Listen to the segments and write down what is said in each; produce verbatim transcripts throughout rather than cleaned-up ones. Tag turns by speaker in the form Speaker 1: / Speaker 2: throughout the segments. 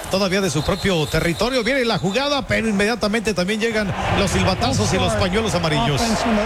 Speaker 1: todavía de su propio territorio. Viene la jugada, pero inmediatamente también llegan los silbatazos y los pañuelos amarillos.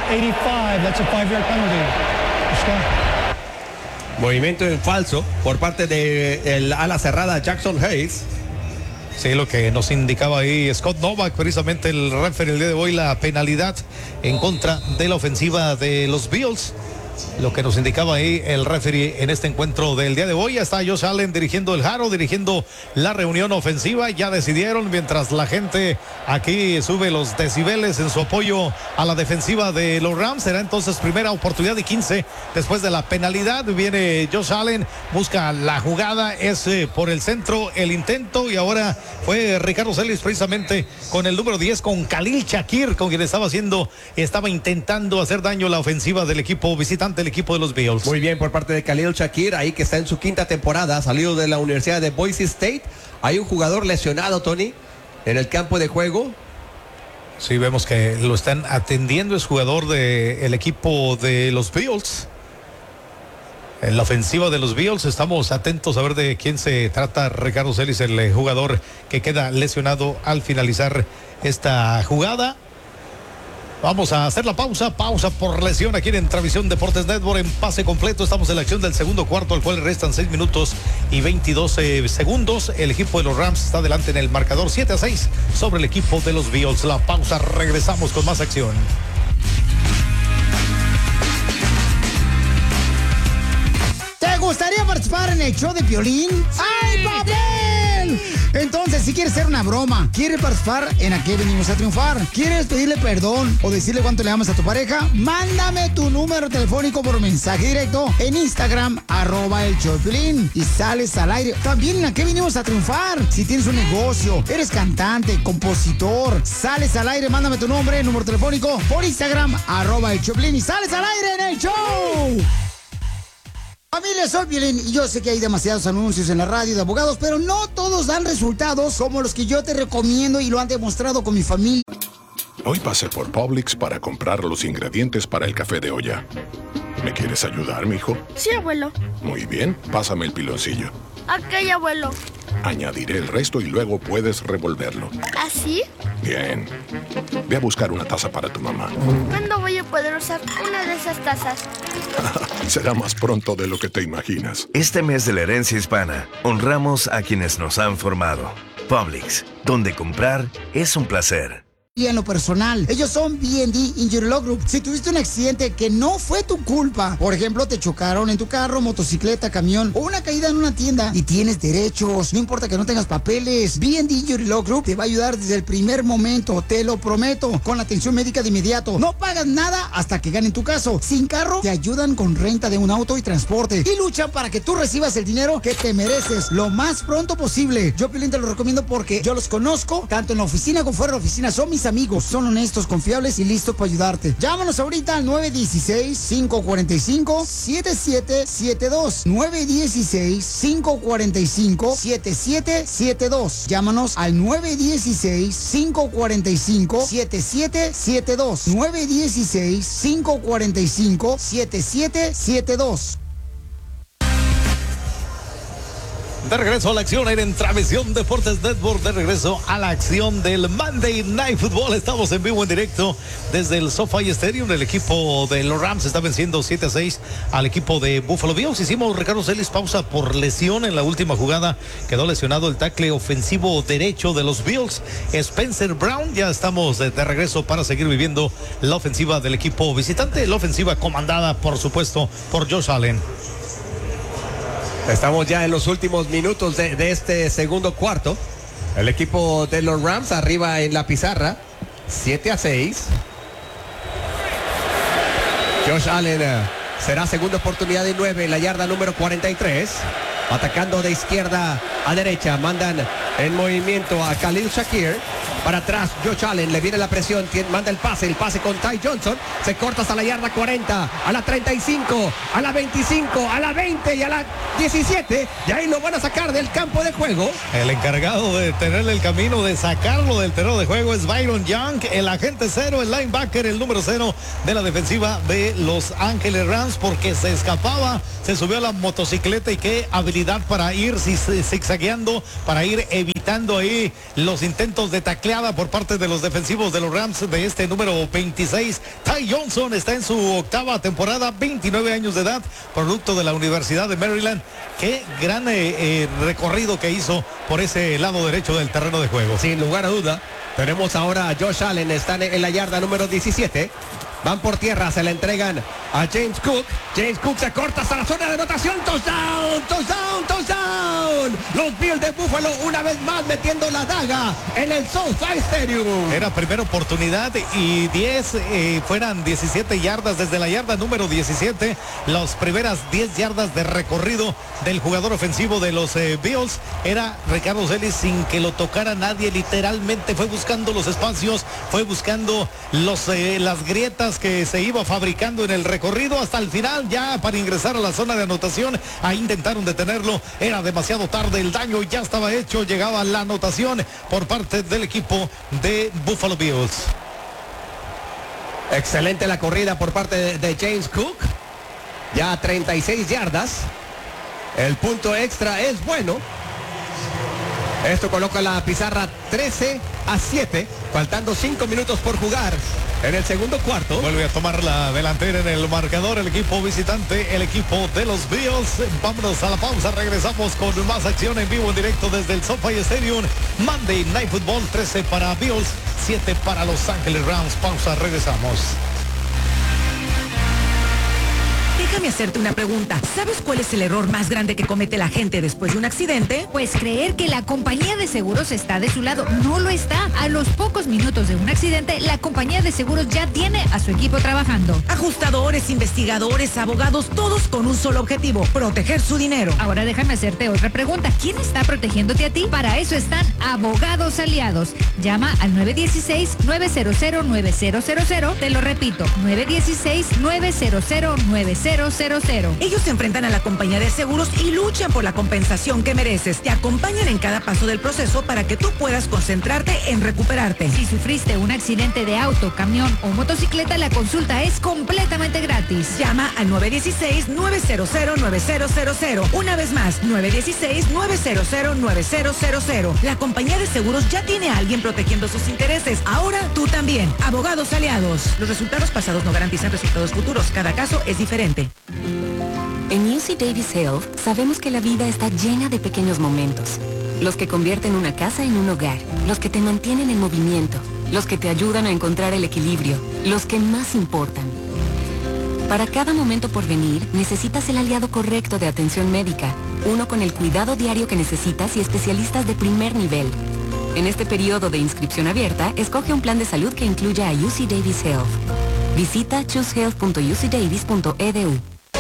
Speaker 2: Movimiento en falso por parte del ala cerrada Jackson Hayes.
Speaker 1: Sí, lo que nos indicaba ahí Scott Novak, precisamente el referee el día de hoy, la penalidad en contra de la ofensiva de los Bills. Lo que nos indicaba ahí el referee en este encuentro del día de hoy. Ya está Josh Allen dirigiendo el Haro, dirigiendo la reunión ofensiva. Ya decidieron, mientras la gente aquí sube los decibeles en su apoyo a la defensiva de los Rams. Será entonces primera oportunidad de quince después de la penalidad. Viene Josh Allen, busca la jugada, es eh, por el centro el intento, y ahora fue Ricardo Celis precisamente con el número diez, con Khalil Shakir, con quien estaba haciendo, estaba intentando hacer daño a la ofensiva del equipo visitante, el equipo de los Bills.
Speaker 2: Muy bien por parte de Khalil Shakir, ahí que está en su quinta temporada, salido de la Universidad de Boise State. Hay un jugador lesionado, Tony, en el campo de juego.
Speaker 1: Sí, vemos que lo están atendiendo, es jugador del equipo de los Bills. En la ofensiva de los Bills estamos atentos a ver de quién se trata. Ricardo Celis, el jugador que queda lesionado al finalizar esta jugada. Vamos a hacer la pausa, pausa por lesión aquí en Travisión Deportes Network en pase completo. Estamos en la acción del segundo cuarto, al cual restan seis minutos y veintidós eh, segundos. El equipo de los Rams está adelante en el marcador siete a seis sobre el equipo de los Bills. La pausa, regresamos con más acción.
Speaker 3: ¿Te gustaría participar en el show de Piolín? ¡Sí! ¡Ay, papel! Entonces, si quieres hacer una broma, quieres participar en ¿A qué venimos a triunfar? ¿Quieres pedirle perdón o decirle cuánto le amas a tu pareja? Mándame tu número telefónico por mensaje directo en Instagram, arroba el show de Piolín, y sales al aire. También en ¿A qué venimos a triunfar? Si tienes un negocio, eres cantante, compositor, sales al aire, mándame tu nombre, número telefónico por Instagram, arroba el show de Piolín, y sales al aire en el show. Familia, soy Piolín y yo sé que hay demasiados anuncios en la radio de abogados, pero no todos dan resultados como los que yo te recomiendo y lo han demostrado con mi familia.
Speaker 4: Hoy pasé por Publix para comprar los ingredientes para el café de olla. ¿Me quieres ayudar, mijo?
Speaker 5: Sí, abuelo.
Speaker 4: Muy bien, pásame el piloncillo.
Speaker 5: Ok, abuelo.
Speaker 4: Añadiré el resto y luego puedes revolverlo.
Speaker 5: ¿Así?
Speaker 4: Bien. Ve a buscar una taza para tu mamá.
Speaker 5: ¿Cuándo voy a poder usar una de esas tazas?
Speaker 4: Será más pronto de lo que te imaginas.
Speaker 6: Este mes de la herencia hispana, honramos a quienes nos han formado. Publix, donde comprar es un placer.
Speaker 3: Y en lo personal, ellos son B and D Injury Law Group. Si tuviste un accidente que no fue tu culpa, por ejemplo, te chocaron en tu carro, motocicleta, camión o una caída en una tienda y tienes derechos, no importa que no tengas papeles, B and D Injury Law Group te va a ayudar desde el primer momento, te lo prometo, con la atención médica de inmediato. No pagas nada hasta que ganen tu caso. Sin carro, te ayudan con renta de un auto y transporte y luchan para que tú recibas el dinero que te mereces lo más pronto posible. Yo, Piolín, te lo recomiendo porque yo los conozco, tanto en la oficina como fuera de la oficina. Son mis amigos, son honestos, confiables y listos para ayudarte. Llámanos ahorita al nueve uno seis, cinco cuatro cinco, siete siete siete dos. nueve uno seis, cinco cuatro cinco, siete siete siete dos. Llámanos al nueve uno seis, cinco cuatro cinco, siete siete siete dos. nueve uno seis, cinco cuatro cinco, siete siete siete dos.
Speaker 1: De regreso a la acción en Travisión Deportes Network, de regreso a la acción del Monday Night Football. Estamos en vivo, en directo desde el SoFi Stadium. El equipo de los Rams está venciendo siete a seis al equipo de Buffalo Bills. Hicimos, Ricardo Celis, pausa por lesión en la última jugada. Quedó lesionado el tackle ofensivo derecho de los Bills, Spencer Brown. Ya estamos de, de regreso para seguir viviendo la ofensiva del equipo visitante, la ofensiva comandada, por supuesto, por Josh Allen.
Speaker 2: Estamos ya en los últimos minutos de, de este segundo cuarto. El equipo de los Rams arriba en la pizarra, siete a seis. Josh Allen uh, será segunda oportunidad de nueve en la yarda número cuarenta y tres. Atacando de izquierda a derecha, mandan en movimiento a Khalil Shakir. Para atrás, Josh Allen, le viene la presión, tiene, manda el pase, el pase con Ty Johnson. Se corta hasta la yarda cuarenta, a la treinta y cinco, a la veinticinco, a la veinte y a la diecisiete. Y ahí lo van a sacar del campo de juego.
Speaker 1: El encargado de tenerle el camino, de sacarlo del terreno de juego, es Byron Young, el agente cero, el linebacker, el número cero de la defensiva de Los Ángeles Rams, porque se escapaba, se subió a la motocicleta y qué habilidad para ir zigzagueando, para ir evitando evitando ahí los intentos de tacleada por parte de los defensivos de los Rams de este número veintiséis. Ty Johnson está en su octava temporada, veintinueve años de edad, producto de la Universidad de Maryland. Qué gran eh, eh, recorrido que hizo por ese lado derecho del terreno de juego.
Speaker 2: Sin lugar a duda. Tenemos ahora a Josh Allen, están en la yarda número diecisiete. Van por tierra, se la entregan a James Cook. James Cook se corta hasta la zona de anotación. Touchdown, touchdown, touchdown. Los Bills de Buffalo una vez más metiendo la daga en el SoFi Stadium.
Speaker 1: Era primera oportunidad y diez, eh, fueran diecisiete yardas desde la yarda número diecisiete. Las primeras diez yardas de recorrido del jugador ofensivo de los eh, Bills era Ricardo Celis sin que lo tocara nadie. Literalmente fue buscando los espacios, fue buscando los, eh, las grietas que se iba fabricando en el recorrido hasta el final, ya para ingresar a la zona de anotación. Ahí intentaron detenerlo, era demasiado tarde, el daño ya estaba hecho, llegaba la anotación por parte del equipo de Buffalo Bills.
Speaker 2: Excelente la corrida por parte de, de James Cook, ya treinta y seis yardas, el punto extra es bueno. Esto coloca la pizarra trece a siete, faltando cinco minutos por jugar en el segundo cuarto.
Speaker 1: Vuelve a tomar la delantera en el marcador el equipo visitante, el equipo de los Bills. Vámonos a la pausa, regresamos con más acción en vivo en directo desde el SoFi Stadium. Monday Night Football, trece para Bills, siete para Los Ángeles Rams. Pausa, regresamos.
Speaker 7: Déjame hacerte una pregunta. ¿Sabes cuál es el error más grande que comete la gente después de un accidente?
Speaker 8: Pues creer que la compañía de seguros está de su lado. No lo está. A los pocos minutos de un accidente, la compañía de seguros ya tiene a su equipo trabajando.
Speaker 7: Ajustadores, investigadores, abogados, todos con un solo objetivo, proteger su dinero.
Speaker 8: Ahora déjame hacerte otra pregunta. ¿Quién está protegiéndote a ti? Para eso están Abogados Aliados. Llama al nueve uno seis, nueve cero cero, nueve cero cero cero. Te lo repito, nueve uno seis, nueve cero cero, nueve cero cero cero.
Speaker 7: Ellos se enfrentan a la compañía de seguros y luchan por la compensación que mereces. Te acompañan en cada paso del proceso para que tú puedas concentrarte en recuperarte.
Speaker 8: Si sufriste un accidente de auto, camión o motocicleta, la consulta es completamente gratis.
Speaker 7: Llama al nueve uno seis, nueve cero cero, nueve cero cero cero. Una vez más, nueve uno seis, nueve cero cero, nueve cero cero cero. La compañía de seguros ya tiene a alguien protegiendo sus intereses. Ahora tú también. Abogados Aliados. Los resultados pasados no garantizan resultados futuros. Cada caso es diferente.
Speaker 9: En U C Davis Health sabemos que la vida está llena de pequeños momentos. Los que convierten una casa en un hogar, los que te mantienen en movimiento, los que te ayudan a encontrar el equilibrio, los que más importan. Para cada momento por venir, necesitas el aliado correcto de atención médica, uno con el cuidado diario que necesitas y especialistas de primer nivel. En este periodo de inscripción abierta, escoge un plan de salud que incluya a U C Davis Health. Visita choose health punto u c davis punto e d u.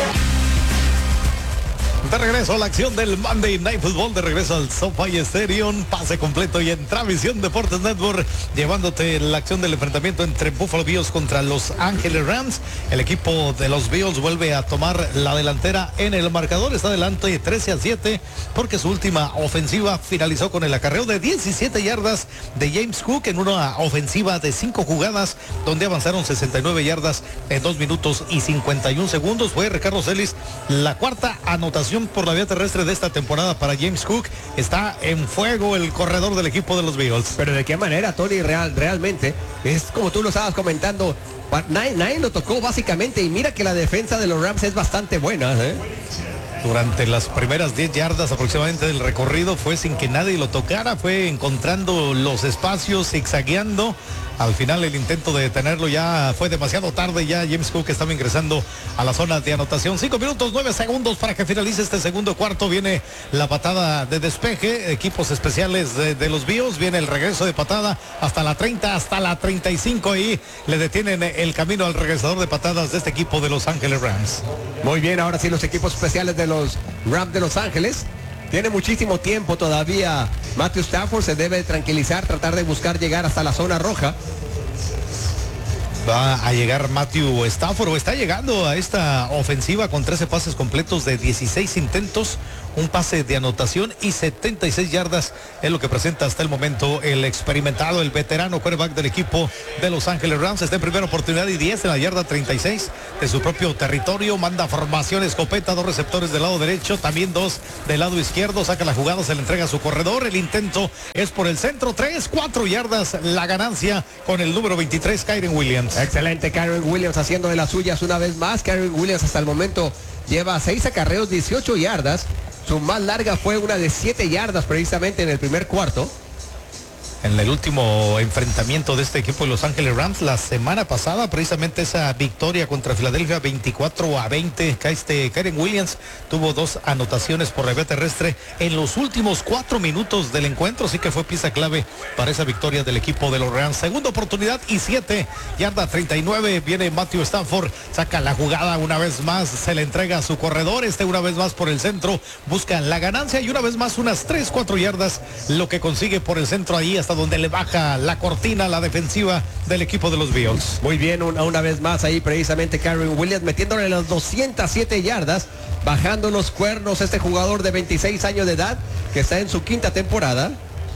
Speaker 1: De regreso a la acción del Monday Night Football, de regreso al SoFi Stadium, pase completo y en Transmisión Deportes Network, llevándote la acción del enfrentamiento entre Buffalo Bills contra Los Ángeles Rams. El equipo de los Bills vuelve a tomar la delantera en el marcador, está adelante trece a siete, porque su última ofensiva finalizó con el acarreo de diecisiete yardas de James Cook en una ofensiva de cinco jugadas, donde avanzaron sesenta y nueve yardas en dos minutos y cincuenta y un segundos. Fue Ricardo Celis la cuarta anotación por la vía terrestre de esta temporada para James Cook. Está en fuego el corredor del equipo de los Bills.
Speaker 2: Pero de qué manera, Tony, real, realmente es como tú lo estabas comentando, nadie, nadie lo tocó básicamente, y mira que la defensa de los Rams es bastante buena, ¿eh?
Speaker 1: Durante las primeras diez yardas aproximadamente del recorrido fue sin que nadie lo tocara, fue encontrando los espacios, zigzagueando. Al final el intento de detenerlo ya fue demasiado tarde, ya James Cook estaba ingresando a la zona de anotación. Cinco minutos, nueve segundos para que finalice este segundo cuarto. Viene la patada de despeje, equipos especiales de, de los Bills, viene el regreso de patada hasta la treinta, hasta la treinta y cinco, y le detienen el camino al regresador de patadas de este equipo de Los Ángeles Rams.
Speaker 2: Muy bien, ahora sí los equipos especiales de los Rams de Los Ángeles. Tiene muchísimo tiempo todavía. Matthew Stafford se debe tranquilizar, tratar de buscar llegar hasta la zona roja.
Speaker 1: Va a llegar Matthew Stafford, o está llegando a esta ofensiva con trece pases completos de dieciséis intentos, un pase de anotación y setenta y seis yardas es lo que presenta hasta el momento el experimentado, el veterano quarterback del equipo de Los Ángeles Rams. Está en primera oportunidad y diez en la yarda treinta y seis de su propio territorio. Manda formación escopeta, dos receptores del lado derecho, también dos del lado izquierdo. Saca la jugada, se le entrega a su corredor. El intento es por el centro, tres, cuatro yardas la ganancia con el número veintitrés, Kyren Williams.
Speaker 2: Excelente, Kyren Williams haciendo de las suyas una vez más. Kyren Williams hasta el momento lleva seis acarreos, dieciocho yardas. Su más larga fue una de siete yardas precisamente en el primer cuarto.
Speaker 1: En el último enfrentamiento de este equipo de Los Ángeles Rams la semana pasada, precisamente esa victoria contra Filadelfia veinticuatro a veinte, este Kyren Williams tuvo dos anotaciones por la vía terrestre en los últimos cuatro minutos del encuentro, así que fue pieza clave para esa victoria del equipo de los Rams. Segunda oportunidad y siete, yarda treinta y nueve, viene Matthew Stafford, saca la jugada una vez más, se le entrega a su corredor, este una vez más por el centro, busca la ganancia y una vez más unas tres, cuatro yardas, lo que consigue por el centro ahí hasta donde le baja la cortina la defensiva del equipo de los Bills.
Speaker 2: Muy bien, una, una vez más ahí precisamente Kyren Williams metiéndole las doscientas siete yardas, bajando los cuernos este jugador de veintiséis años de edad que está en su quinta temporada.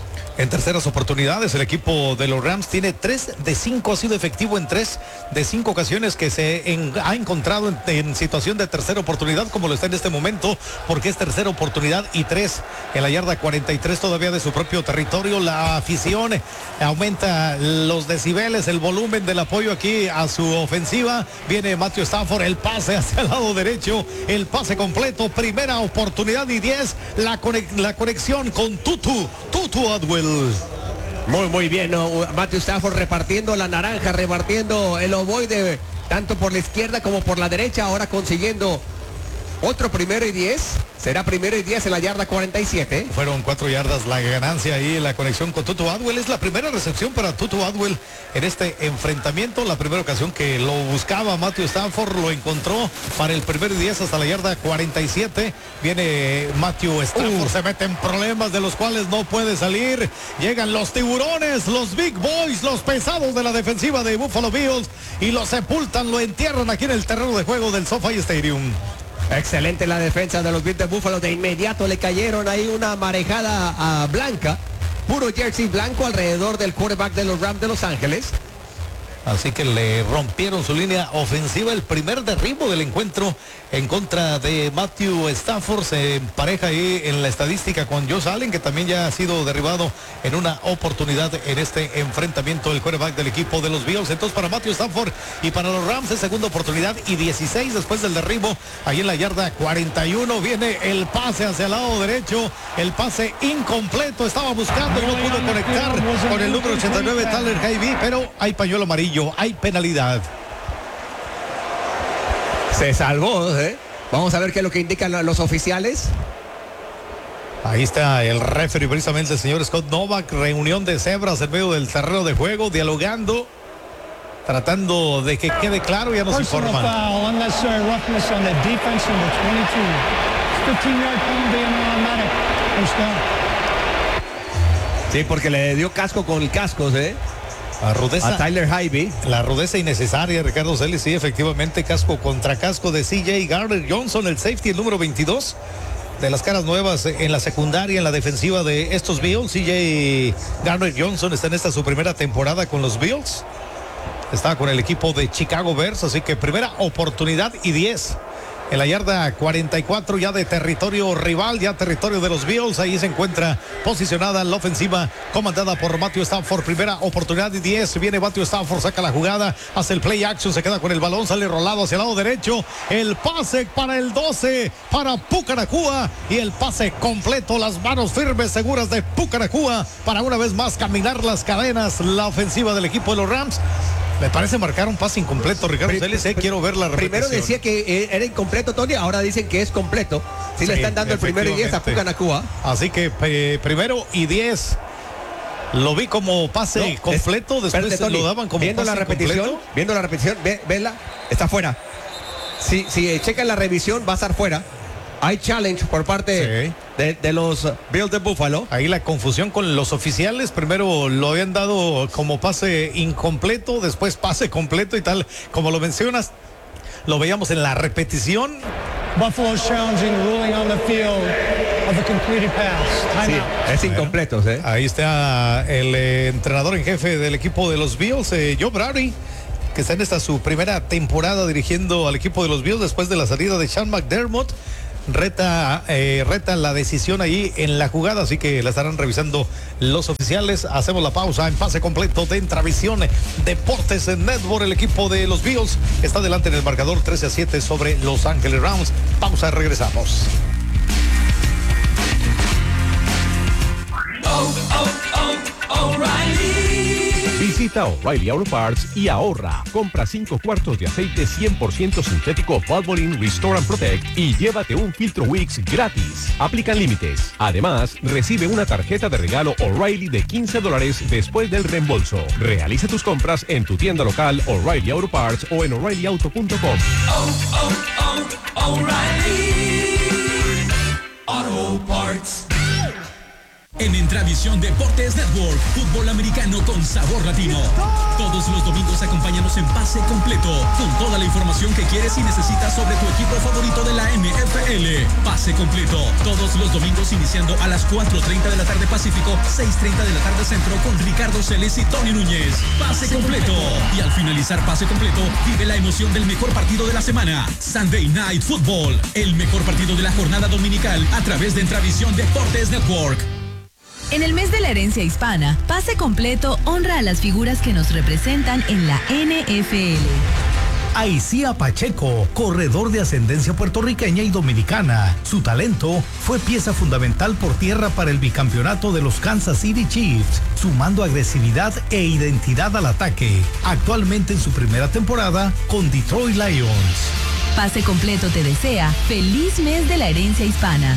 Speaker 1: En terceras oportunidades, el equipo de los Rams tiene tres de cinco, ha sido efectivo en tres de cinco ocasiones que se en, ha encontrado en, en situación de tercera oportunidad, como lo está en este momento, porque es tercera oportunidad y tres en la yarda cuarenta y tres todavía de su propio territorio. La afición aumenta los decibeles, el volumen del apoyo aquí a su ofensiva. Viene Matthew Stafford, el pase hacia el lado derecho, el pase completo, primera oportunidad y diez, la, conex, la conexión con Tutu, Tutu Atwell.
Speaker 2: Muy, muy bien, ¿no? Matthew Stafford repartiendo la naranja, repartiendo el ovoide, tanto por la izquierda como por la derecha, ahora consiguiendo otro primero y diez. Será primero y diez en la yarda cuarenta y siete.
Speaker 1: Fueron cuatro yardas la ganancia ahí, la conexión con Tutu Atwell. Es la primera recepción para Tutu Atwell en este enfrentamiento. La primera ocasión que lo buscaba Matthew Stafford, lo encontró para el primero y diez hasta la yarda cuarenta y siete. Viene Matthew Stafford, uh. se mete en problemas de los cuales no puede salir. Llegan los tiburones, los big boys, los pesados de la defensiva de Buffalo Bills y lo sepultan, lo entierran aquí en el terreno de juego del SoFi Stadium.
Speaker 2: Excelente la defensa de los Bills de Buffalo. De inmediato le cayeron ahí una marejada a blanca, puro jersey blanco alrededor del quarterback de los Rams de Los Ángeles.
Speaker 1: Así que le rompieron su línea ofensiva. El primer derribo del encuentro en contra de Matthew Stafford. Se empareja ahí en la estadística con Josh Allen, que también ya ha sido derribado en una oportunidad en este enfrentamiento del quarterback del equipo de los Bills. Entonces para Matthew Stafford y para los Rams es segunda oportunidad y dieciséis después del derribo. Ahí en la yarda cuarenta y uno viene el pase hacia el lado derecho. El pase incompleto. Estaba buscando y no pudo conectar con el número ochenta y nueve, Tyler Higbee, pero hay pañuelo amarillo. Hay penalidad.
Speaker 2: Se salvó, ¿eh? Vamos a ver qué es lo que indican los oficiales.
Speaker 1: Ahí está el referee, precisamente el señor Scott Novak. Reunión de cebras en medio del terreno de juego, dialogando, tratando de que quede claro. Ya nos informan.
Speaker 2: Sí, porque le dio casco con el casco, ¿eh?
Speaker 1: A, rudeza,
Speaker 2: a Tyler Higbee.
Speaker 1: La rudeza innecesaria, Ricardo Celis, sí, efectivamente, casco contra casco de C J Gardner Johnson, el safety, el número veintidós, de las caras nuevas en la secundaria, en la defensiva de estos Bills. C J Gardner Johnson está en esta su primera temporada con los Bills. Está con el equipo de Chicago Bears, así que primera oportunidad y diez. En la yarda cuarenta y cuatro, ya de territorio rival, ya territorio de los Bills. Ahí se encuentra posicionada la ofensiva comandada por Matthew Stafford. Primera oportunidad y diez. Viene Matthew Stafford, saca la jugada, hace el play action, se queda con el balón, sale rolado hacia el lado derecho. El pase para el doce, para Puka Nacua. Y el pase completo, las manos firmes, seguras de Puka Nacua, para una vez más caminar las cadenas la ofensiva del equipo de los Rams. Me parece marcar un pase incompleto, Ricardo Celis, eh, quiero ver la repetición.
Speaker 2: Primero decía que era incompleto, Tony, ahora dicen que es completo. Sí, sí, le están dando el primero y diez a Puka Nacua.
Speaker 1: Así que eh, primero y diez. Lo vi como pase no, completo, es, después Tony, lo daban como
Speaker 2: viendo
Speaker 1: pase
Speaker 2: la repetición,
Speaker 1: completo.
Speaker 2: Viendo la repetición, ve, vela, está fuera. Si, si checan la revisión, va a estar fuera. Hay challenge por parte sí. de, de los Bills de Buffalo.
Speaker 1: Ahí la confusión con los oficiales. Primero lo habían dado como pase incompleto, después pase completo y tal. Como lo mencionas, lo veíamos en la repetición.
Speaker 10: Buffalo challenging ruling on the field.
Speaker 2: Sí, es incompleto, ¿eh?
Speaker 1: Ahí está el eh, entrenador en jefe del equipo de los Bills, eh, Joe Brady, que está en esta su primera temporada dirigiendo al equipo de los Bills después de la salida de Sean McDermott. Reta, eh, reta la decisión ahí en la jugada, así que la estarán revisando los oficiales. Hacemos la pausa en pase completo de Intravisión Deportes en Network. El equipo de los Bills está delante en el marcador trece a siete sobre Los Ángeles Rams. Pausa, regresamos.
Speaker 10: Oh, oh, oh, O'Reilly.
Speaker 11: Visita O'Reilly Auto Parts y ahorra. Compra cinco cuartos de aceite cien por ciento sintético Valvoline Restore and Protect y llévate un filtro Wix gratis. Aplican límites. Además, recibe una tarjeta de regalo O'Reilly de quince dólares después del reembolso. Realiza tus compras en tu tienda local O'Reilly Auto Parts o en O'Reilly Auto punto com.
Speaker 10: Oh, oh, oh, O'Reilly Auto Parts. En Intravisión Deportes Network, fútbol americano con sabor latino. Todos los domingos acompáñanos en pase completo, con toda la información que quieres y necesitas sobre tu equipo favorito de la N F L. Pase completo, todos los domingos iniciando a las cuatro treinta de la tarde Pacífico, seis treinta de la tarde Centro, con Ricardo Celes y Tony Núñez. Pase completo. Y al finalizar pase completo, vive la emoción del mejor partido de la semana. Sunday Night Football, el mejor partido de la jornada dominical a través de Intravisión Deportes Network.
Speaker 12: En el mes de la herencia hispana, Pase Completo honra a las figuras que nos representan en la N F L.
Speaker 13: Aicía Pacheco, corredor de ascendencia puertorriqueña y dominicana. Su talento fue pieza fundamental por tierra para el bicampeonato de los Kansas City Chiefs, sumando agresividad e identidad al ataque. Actualmente en su primera temporada con Detroit Lions.
Speaker 12: Pase Completo te desea feliz mes de la herencia hispana.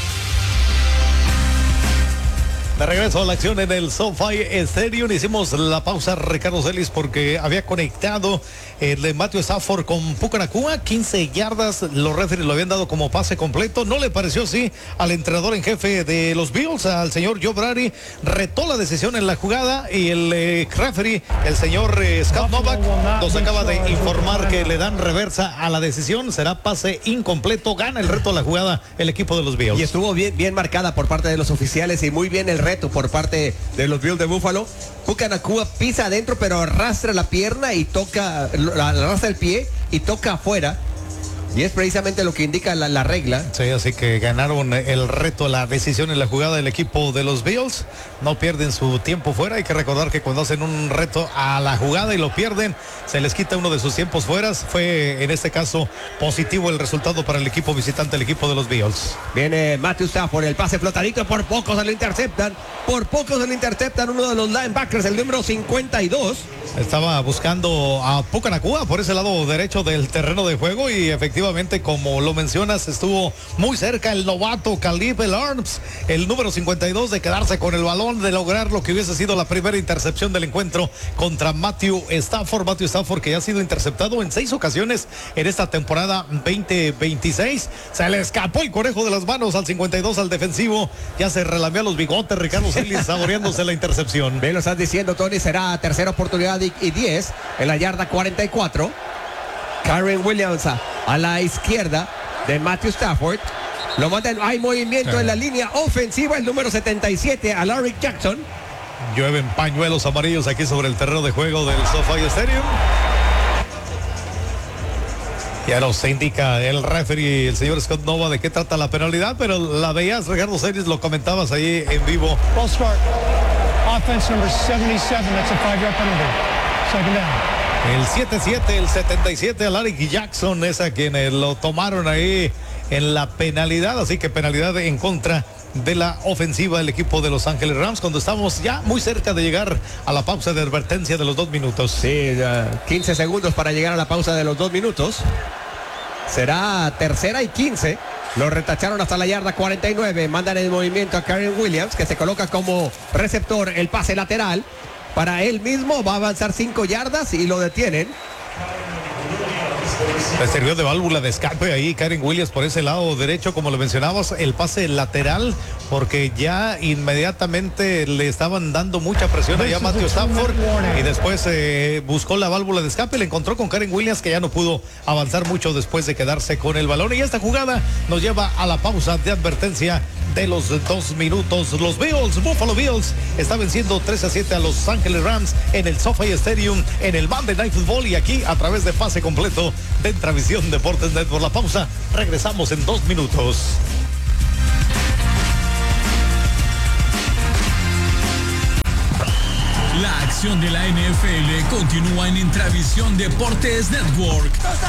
Speaker 1: De regreso a la acción en el SoFi Stadium. Hicimos la pausa, Ricardo Celis, porque había conectado el de Matthew Stafford con Puka Nacua, quince yardas. Los referees lo habían dado como pase completo. No le pareció así al entrenador en jefe de los Bills, al señor Joe Brady. Retó la decisión en la jugada y el eh, referee, el señor eh, Scott Novak, nos acaba de informar que le dan reversa a la decisión. Será pase incompleto. Gana el reto de la jugada el equipo de los Bills.
Speaker 2: Y estuvo bien, bien marcada por parte de los oficiales y muy bien el reto por parte de los Bills de Buffalo. Puka Nacua pisa adentro, pero arrastra la pierna y toca, arrastra el pie y toca afuera. Y es precisamente lo que indica la, la regla.
Speaker 1: Sí, así que ganaron el reto, la decisión en la jugada del equipo de los Bills. No pierden su tiempo fuera. Hay que recordar que cuando hacen un reto a la jugada y lo pierden, se les quita uno de sus tiempos fuera. Fue en este caso positivo el resultado para el equipo visitante, el equipo de los Bills.
Speaker 2: Viene Matthew Stafford, el pase flotadito, por poco se lo interceptan. Por poco se lo interceptan uno de los linebackers, el número cincuenta y dos.
Speaker 1: Estaba buscando a Puka Nacua por ese lado derecho del terreno de juego y efectivamente, como lo mencionas, estuvo muy cerca el novato Caleb Arms, el número cincuenta y dos, de quedarse con el balón, de lograr lo que hubiese sido la primera intercepción del encuentro contra Matthew Stafford. Matthew Stafford, que ya ha sido interceptado en seis ocasiones en esta temporada veinte veintiséis. Se le escapó el conejo de las manos al cincuenta y dos, al defensivo. Ya se relamió los bigotes Ricardo Celis, saboreándose la intercepción.
Speaker 2: Bien, lo estás diciendo, Tony. Será tercera oportunidad y diez en la yarda cuarenta y cuatro. Karen Williams a, a la izquierda de Matthew Stafford. Lo mandan, hay movimiento sí. en la línea ofensiva, el número setenta y siete, a Larry Jackson.
Speaker 1: Llueven pañuelos amarillos aquí sobre el terreno de juego del SoFi Stadium. Ya nos indica el referee, el señor Scott Nova, de qué trata la penalidad, pero la veías, Ricardo Celis, lo comentabas ahí en vivo.
Speaker 14: Ball start. Offense number seventy-seven, that's a five-yard penalty. Second down.
Speaker 1: El siete siete, el setenta y siete, a Larry Jackson es a quienes lo tomaron ahí en la penalidad, así que penalidad en contra de la ofensiva del equipo de Los Ángeles Rams, cuando estamos ya muy cerca de llegar a la pausa de advertencia de los dos minutos.
Speaker 2: Sí, uh, quince segundos para llegar a la pausa de los dos minutos. Será tercera y quince. Lo retacharon hasta la yarda cuarenta y nueve. Mandan el movimiento a Karen Williams, que se coloca como receptor, el pase lateral para él mismo. Va a avanzar cinco yardas y lo detienen.
Speaker 1: Le sirvió de válvula de escape ahí Kyren Williams por ese lado derecho, como lo mencionabas, el pase lateral, porque ya inmediatamente le estaban dando mucha presión allá a Matthew Stafford y después eh, buscó la válvula de escape, le encontró con Kyren Williams, que ya no pudo avanzar mucho después de quedarse con el balón. Y esta jugada nos lleva a la pausa de advertencia de los dos minutos. Los Bills, Buffalo Bills, está venciendo tres a siete a Los Ángeles Rams en el SoFi Stadium en el Monday Night Football, y aquí a través de Pase Completo de Intravisión Deportes Network. La pausa, regresamos en dos minutos.
Speaker 10: La acción de la N F L continúa en Intravisión Deportes Network.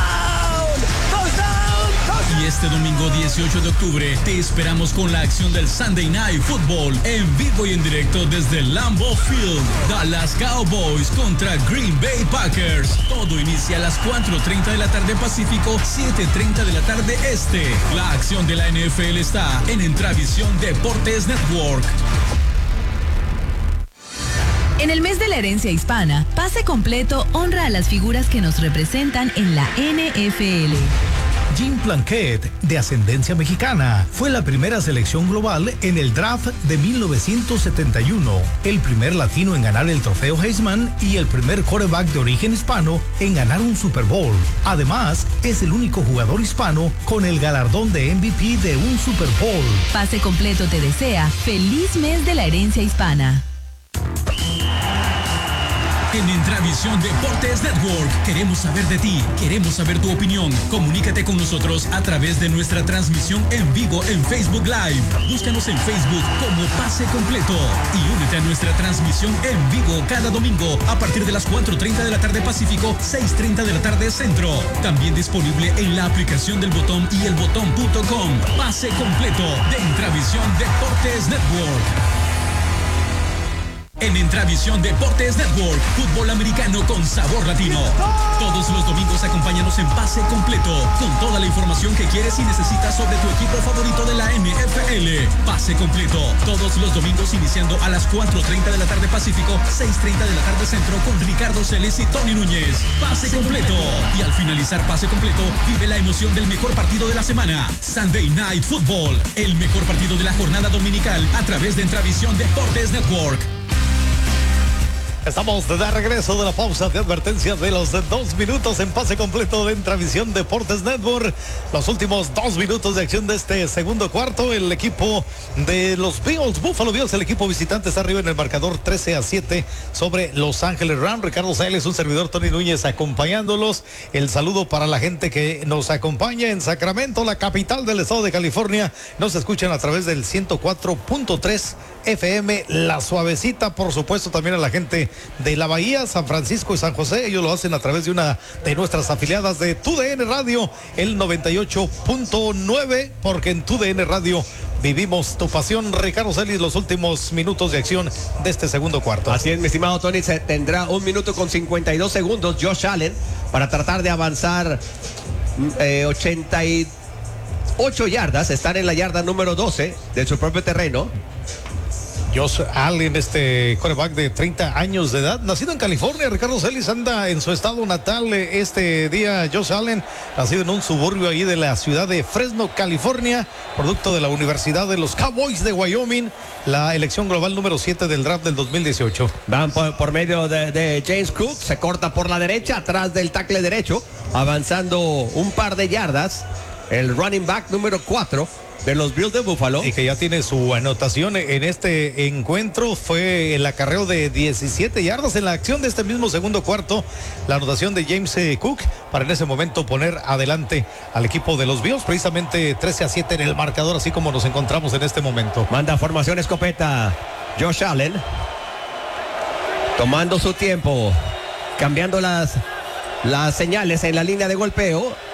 Speaker 10: Y este domingo dieciocho de octubre te esperamos con la acción del Sunday Night Football en vivo y en directo desde Lambeau Field. Dallas Cowboys contra Green Bay Packers. Todo inicia a las cuatro treinta de la tarde Pacífico, siete treinta de la tarde Este. La acción de la N F L está en Intravisión Deportes Network.
Speaker 12: En el mes de la herencia hispana, Pase Completo honra a las figuras que nos representan en la N F L.
Speaker 13: Jim Plunkett, de ascendencia mexicana, fue la primera selección global en el draft de mil novecientos setenta y uno, el primer latino en ganar el trofeo Heisman y el primer quarterback de origen hispano en ganar un Super Bowl. Además, es el único jugador hispano con el galardón de M V P de un Super Bowl.
Speaker 12: Pase Completo te desea feliz mes de la herencia hispana.
Speaker 10: En Intravisión Deportes Network queremos saber de ti, queremos saber tu opinión. Comunícate con nosotros a través de nuestra transmisión en vivo en Facebook Live. Búscanos en Facebook como Pase Completo y únete a nuestra transmisión en vivo cada domingo a partir de las cuatro treinta de la tarde Pacífico, seis treinta de la tarde Centro. También disponible en la aplicación del Botón y el botón punto com. Pase Completo de Intravisión Deportes Network. En Intravisión Deportes Network, fútbol americano con sabor latino. Todos los domingos acompáñanos en Pase Completo, con toda la información que quieres y necesitas sobre tu equipo favorito de la N F L. Pase Completo, todos los domingos iniciando a las cuatro treinta de la tarde Pacífico, seis treinta de la tarde Centro, con Ricardo Celes y Tony Núñez. Pase Completo. Y al finalizar Pase Completo, vive la emoción del mejor partido de la semana. Sunday Night Football, el mejor partido de la jornada dominical a través de Intravisión Deportes Network.
Speaker 1: Estamos de regreso de la pausa de advertencia de los dos minutos en Pase Completo de Intravisión Deportes Network. Los últimos dos minutos de acción de este segundo cuarto. El equipo de los Bills, Buffalo Bills, el equipo visitante, está arriba en el marcador trece a siete sobre Los Ángeles Rams. Ricardo Sáenz, un servidor, Tony Núñez, acompañándolos. El saludo para la gente que nos acompaña en Sacramento, la capital del estado de California. Nos escuchan a través del ciento cuatro punto tres F M, La Suavecita. Por supuesto, también a la gente de la Bahía, San Francisco y San José. Ellos lo hacen a través de una de nuestras afiliadas de Tu D N Radio, el noventa y ocho punto nueve, porque en Tu D N Radio vivimos tu pasión. Ricardo Celis, los últimos minutos de acción de este segundo cuarto.
Speaker 2: Así es, mi estimado Tony, se tendrá un minuto con cincuenta y dos segundos Josh Allen para tratar de avanzar eh, ochenta y ocho yardas. Están en la yarda número doce de su propio terreno.
Speaker 1: Josh Allen, este quarterback de treinta años de edad, nacido en California. Ricardo Celis anda en su estado natal este día. Josh Allen, nacido en un suburbio ahí de la ciudad de Fresno, California, producto de la Universidad de los Cowboys de Wyoming, la elección global número siete del draft del dos mil dieciocho.
Speaker 2: Van por, por medio de, de James Cook, se corta por la derecha, atrás del tackle derecho, avanzando un par de yardas, el running back número cuatro de los Bills de Buffalo.
Speaker 1: Y que ya tiene su anotación en este encuentro. Fue el acarreo de diecisiete yardas en la acción de este mismo segundo cuarto. La anotación de James Cook para en ese momento poner adelante al equipo de los Bills. Precisamente trece a siete en el marcador, así como nos encontramos en este momento.
Speaker 2: Manda formación escopeta Josh Allen, tomando su tiempo, cambiando las, las señales en la línea de golpeo.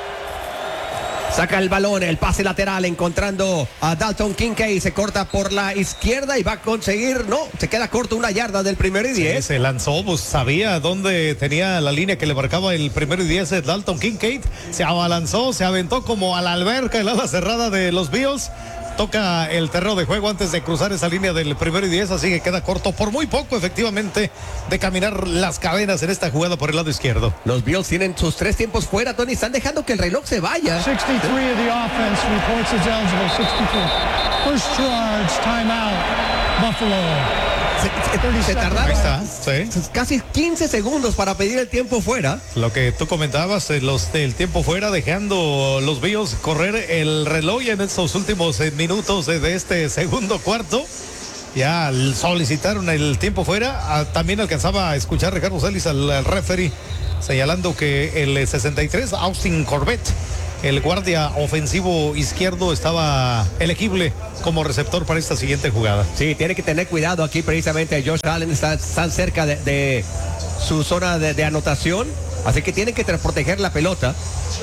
Speaker 2: Saca el balón, el pase lateral, encontrando a Dalton Kincaid. Se corta por la izquierda y va a conseguir, no, se queda corto, una yarda del primero y diez.
Speaker 1: Sí, se lanzó, pues sabía dónde tenía la línea que le marcaba el primero y diez. Dalton Kincaid se abalanzó, se aventó como a la alberca, el ala cerrada de los Bills. toca el terreno de juego antes de cruzar esa línea del primero y diez, así que queda corto por muy poco, efectivamente, de caminar las cadenas en esta jugada por el lado izquierdo.
Speaker 2: Los Bills tienen sus tres tiempos fuera, Tony, están dejando que el reloj se vaya.
Speaker 14: sixty-three of the offense reports is eligible, sixty-four. First charge, timeout, Buffalo.
Speaker 2: Se, se tardaron
Speaker 1: está, sí.
Speaker 2: casi quince segundos para pedir el tiempo fuera.
Speaker 1: Lo que tú comentabas, eh, los del tiempo fuera, dejando los Bills correr el reloj en estos últimos eh, minutos eh, de este segundo cuarto. Ya solicitaron el tiempo fuera. Ah, también alcanzaba a escuchar Ricardo Celis al, al referee señalando que el sesenta y tres, Austin Corbett, el guardia ofensivo izquierdo, estaba elegible como receptor para esta siguiente jugada.
Speaker 2: Sí, tiene que tener cuidado aquí precisamente. Josh Allen está tan cerca de, de su zona de, de anotación, así que tiene que proteger la pelota.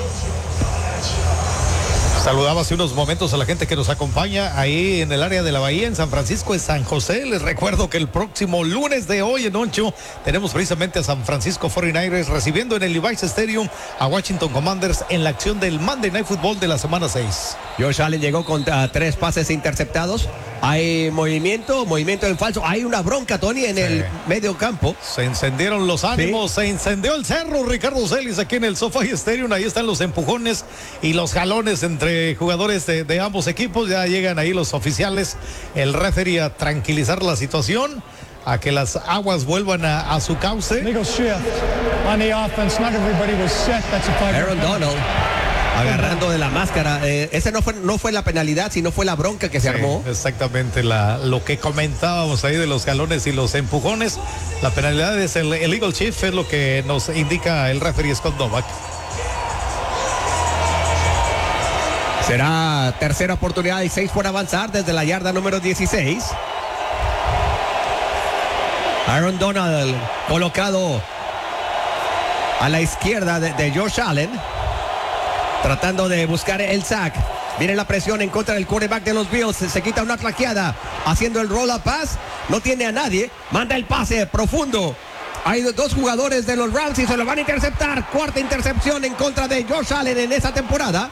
Speaker 1: Saludaba hace unos momentos a la gente que nos acompaña ahí en el área de la Bahía, en San Francisco de San José. Les recuerdo que el próximo lunes de hoy en ocho tenemos precisamente a San Francisco cuarenta y nueve ers recibiendo en el Levi's Stadium a Washington Commanders en la acción del Monday Night Football de la semana seis.
Speaker 2: Josh Allen llegó con uh, tres pases interceptados. Hay movimiento, movimiento en falso. Hay una bronca, Tony, en sí. el medio campo.
Speaker 1: Se encendieron los ánimos, sí. se encendió el cerro, Ricardo Celis, aquí en el SoFi Stadium. Ahí están los empujones y los jalones entre jugadores de, de ambos equipos. Ya llegan ahí los oficiales, el referee a tranquilizar la situación, a que las aguas vuelvan a, a su cauce.
Speaker 2: Aaron Donald agarrando de la máscara. Eh, ese no fue, no fue la penalidad, sino fue la bronca que se sí, armó.
Speaker 1: Exactamente, la, lo que comentábamos ahí de los jalones y los empujones. La penalidad es el, el Eagle Chief, es lo que nos indica el referee Scott Novak.
Speaker 2: Será tercera oportunidad y seis por avanzar desde la yarda número dieciséis. Aaron Donald colocado a la izquierda de, de Josh Allen, tratando de buscar el sack. Viene la presión en contra del quarterback de los Bills. Se, se quita una traqueada haciendo el roll-up pass. No tiene a nadie. Manda el pase profundo. Hay dos jugadores de los Rams y se lo van a interceptar. Cuarta intercepción en contra de Josh Allen en esta temporada.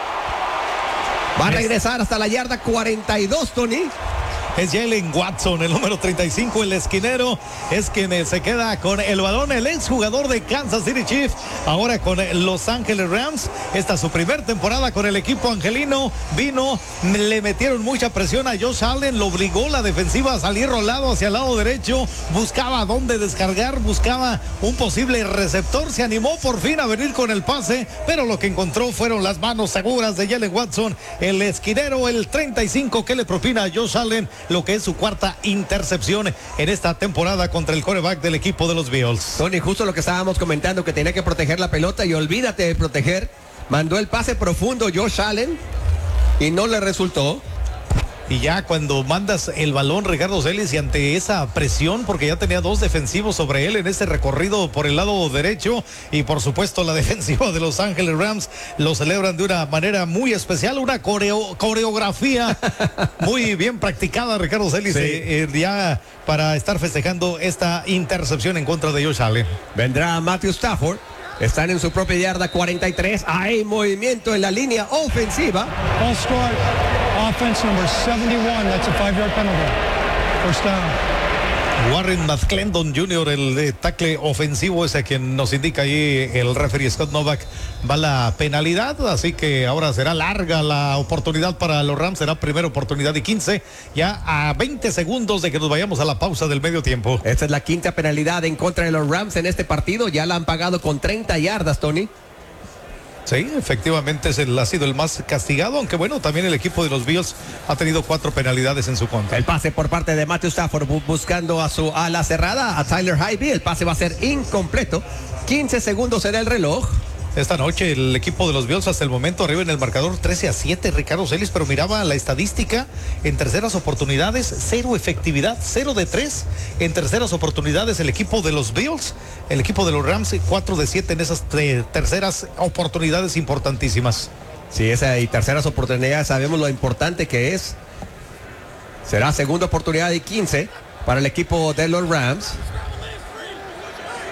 Speaker 2: Va a regresar hasta la yarda cuarenta y dos, Tony.
Speaker 1: Es Jalen Watson, el número treinta y cinco, el esquinero, es quien se queda con el balón, el exjugador de Kansas City Chiefs, ahora con Los Ángeles Rams. Esta es su primera temporada con el equipo angelino. Vino, le metieron mucha presión a Josh Allen, lo obligó la defensiva a salir rolado hacia el lado derecho, buscaba dónde descargar, buscaba un posible receptor, se animó por fin a venir con el pase, pero lo que encontró fueron las manos seguras de Jalen Watson, el esquinero, el treinta y cinco, que le propina a Josh Allen lo que es su cuarta intercepción en esta temporada contra el quarterback del equipo de los Bills.
Speaker 2: Tony, justo lo que estábamos comentando, que tenía que proteger la pelota y olvídate de proteger. Mandó el pase profundo Josh Allen y no le resultó.
Speaker 1: Y ya cuando mandas el balón, Ricardo Celis, y ante esa presión, porque ya tenía dos defensivos sobre él en ese recorrido por el lado derecho, y por supuesto la defensiva de Los Ángeles Rams lo celebran de una manera muy especial, una coreo, coreografía muy bien practicada, Ricardo Celis, sí. eh, eh, ya para estar festejando esta intercepción en contra de Josh Allen.
Speaker 2: Vendrá Matthew Stafford. Están en su propia yarda cuarenta y tres. Hay movimiento en la línea ofensiva.
Speaker 14: Ball scored. Offense number seventy-one. That's a five-yard penalty. First down.
Speaker 1: Warren McClendon junior, el de tackle ofensivo, es a quien nos indica ahí el referee Scott Novak. Va la penalidad, así que ahora será larga la oportunidad para los Rams. Será primera oportunidad y quince, ya a veinte segundos de que nos vayamos a la pausa del medio tiempo.
Speaker 2: Esta es la quinta penalidad en contra de los Rams en este partido. Ya la han pagado con treinta yardas, Tony.
Speaker 1: Sí, efectivamente es el, ha sido el más castigado, aunque bueno, también el equipo de los Bills ha tenido cuatro penalidades en su contra.
Speaker 2: El pase por parte de Matthew Stafford bu buscando a su ala cerrada, a Tyler Higbee. El pase va a ser incompleto. quince segundos en el reloj.
Speaker 1: Esta noche el equipo de los Bills hasta el momento arriba en el marcador trece a siete, Ricardo Celis, pero miraba la estadística en terceras oportunidades, cero efectividad, cero de tres en terceras oportunidades el equipo de los Bills, el equipo de los Rams cuatro de siete en esas terceras oportunidades importantísimas.
Speaker 2: Sí, esa y terceras oportunidades, sabemos lo importante que es. Será segunda oportunidad y quince para el equipo de los Rams.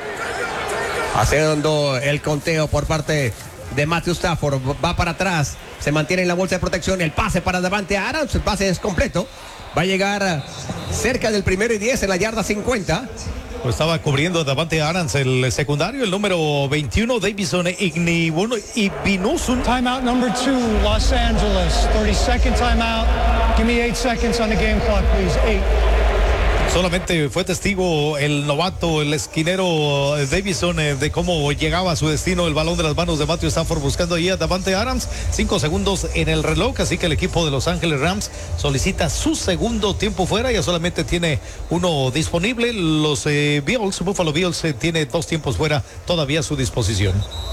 Speaker 2: Haciendo el conteo por parte de Matthew Stafford, va para atrás, se mantiene en la bolsa de protección. El pase para Davante Adams, el pase es completo. Va a llegar cerca del primero y diez en la yarda cincuenta.
Speaker 1: Pues estaba cubriendo Davante Adams el secundario, el número veintiuno, Davison Igbinosun.
Speaker 14: Timeout number two, Los Angeles. thirty second timeout. Give me eight seconds on the game clock, please. Eight.
Speaker 1: Solamente fue testigo el novato, el esquinero Davison, de cómo llegaba a su destino el balón de las manos de Matthew Stafford buscando ahí a Davante Adams. Cinco segundos en el reloj, así que el equipo de Los Ángeles Rams solicita su segundo tiempo fuera. Ya solamente tiene uno disponible. Los eh, Bills, Buffalo Bills, eh, tiene dos tiempos fuera todavía a su disposición.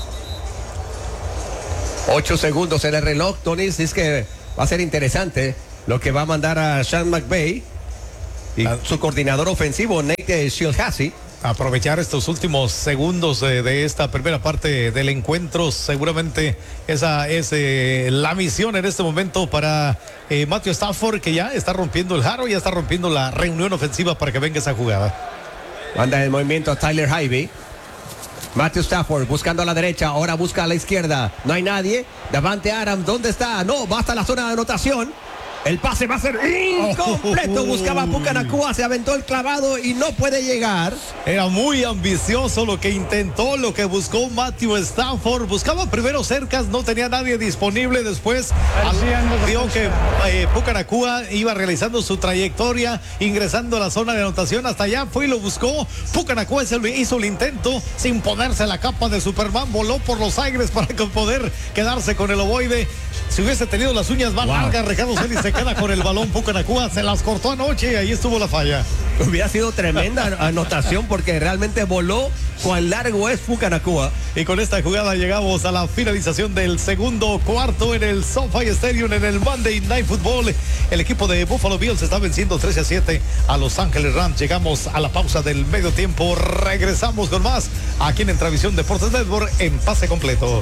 Speaker 2: Ocho segundos en el reloj, Tony. Es que va a ser interesante lo que va a mandar a Sean McVay y su coordinador ofensivo, Nate Shilhassi.
Speaker 1: Aprovechar estos últimos segundos eh, de esta primera parte del encuentro. Seguramente esa es eh, la misión en este momento para eh, Matthew Stafford, que ya está rompiendo el jarro, ya está rompiendo la reunión ofensiva para que venga esa jugada.
Speaker 2: Manda el movimiento a Tyler Higbee. Matthew Stafford buscando a la derecha, ahora busca a la izquierda. No hay nadie. Davante Adams, ¿dónde está? No, va hasta la zona de anotación. El pase va a ser incompleto. Buscaba a Puka Nacua, se aventó el clavado y no puede llegar.
Speaker 1: Era muy ambicioso lo que intentó, lo que buscó Matthew Stafford. Buscaba primero cercas, no tenía nadie disponible. Después vio que eh, Puka Nacua iba realizando su trayectoria, ingresando a la zona de anotación. Hasta allá fue y lo buscó. Puka Nacua hizo el intento sin ponerse la capa de Superman. Voló por los aires para poder quedarse con el ovoide. Si hubiese tenido las uñas más wow. largas, Ricardo Celis se queda con el balón. Puka Nacua se las cortó anoche y ahí estuvo la falla.
Speaker 2: Hubiera sido tremenda anotación porque realmente voló cuán largo es Puka Nacua.
Speaker 1: Y con esta jugada llegamos a la finalización del segundo cuarto en el SoFi Stadium, en el Monday Night Football. El equipo de Buffalo Bills está venciendo trece a siete a Los Ángeles Rams. Llegamos a la pausa del medio tiempo. Regresamos con más aquí en Entravisión Deportes Network en Pase Completo.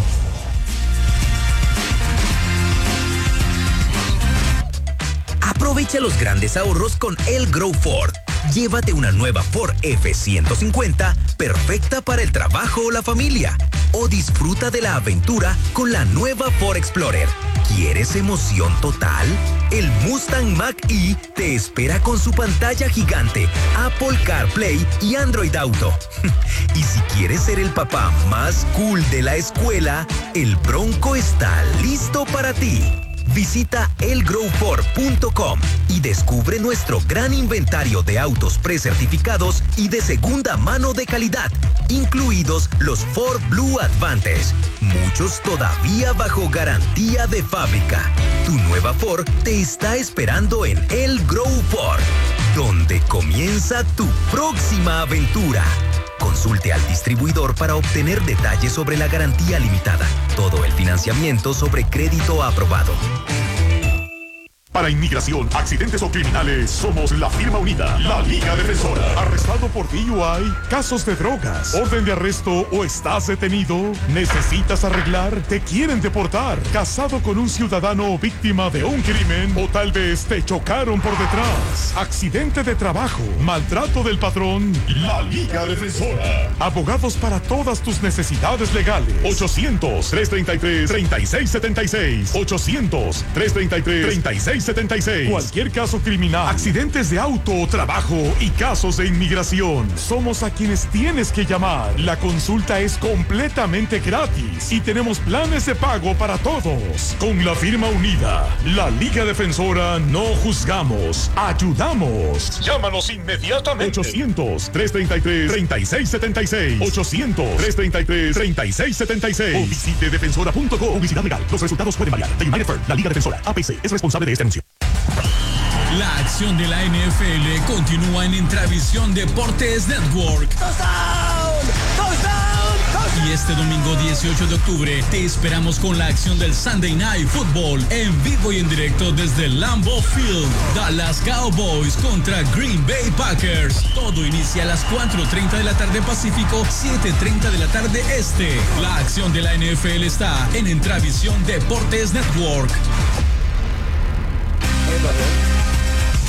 Speaker 15: Aprovecha los grandes ahorros con El Grow Ford. Llévate una nueva Ford F ciento cincuenta, perfecta para el trabajo o la familia. O disfruta de la aventura con la nueva Ford Explorer. ¿Quieres emoción total? El Mustang Mach-E te espera con su pantalla gigante, Apple CarPlay y Android Auto. Y si quieres ser el papá más cool de la escuela, el Bronco está listo para ti. Visita el grow ford punto com y descubre nuestro gran inventario de autos precertificados y de segunda mano de calidad, incluidos los Ford Blue Advantage, muchos todavía bajo garantía de fábrica. Tu nueva Ford te está esperando en El Grow Ford, donde comienza tu próxima aventura. Consulte al distribuidor para obtener detalles sobre la garantía limitada. Todo el financiamiento sobre crédito aprobado.
Speaker 16: Para inmigración, accidentes o criminales, somos la firma unida, la Liga Defensora. ¿Arrestado por D U I? ¿Casos de drogas? ¿Orden de arresto o estás detenido? ¿Necesitas arreglar? ¿Te quieren deportar? ¿Casado con un ciudadano víctima de un crimen? ¿O tal vez te chocaron por detrás? ¿Accidente de trabajo? ¿Maltrato del patrón? La Liga Defensora. Abogados para todas tus necesidades legales. ochocientos, trescientos treinta y tres, treinta y seis setenta y seis. ochocientos, trescientos treinta y tres, treinta y seis setenta y seis. Cualquier caso criminal, accidentes de auto o trabajo y casos de inmigración. Somos a quienes tienes que llamar. La consulta es completamente gratis y tenemos planes de pago para todos. Con la firma unida, la Liga Defensora, no juzgamos, ayudamos. Llámanos inmediatamente. ochocientos, trescientos treinta y tres, treinta y seis setenta y seis. ochocientos, trescientos treinta y tres, treinta y seis setenta y seis. O visite defensora punto com. Publicidad legal. Los resultados pueden variar. The United Firm, la Liga Defensora, A P C, es responsable de este anuncio.
Speaker 10: La acción de la N F L continúa en Entravisión Deportes Network.
Speaker 2: ¡Touchdown! ¡Touchdown! ¡Touchdown!
Speaker 10: Y este domingo dieciocho de octubre te esperamos con la acción del Sunday Night Football en vivo y en directo desde Lambeau Field. Dallas Cowboys contra Green Bay Packers. Todo inicia a las cuatro treinta de la tarde Pacífico, siete treinta de la tarde Este. La acción de la N F L está en Entravisión Deportes Network.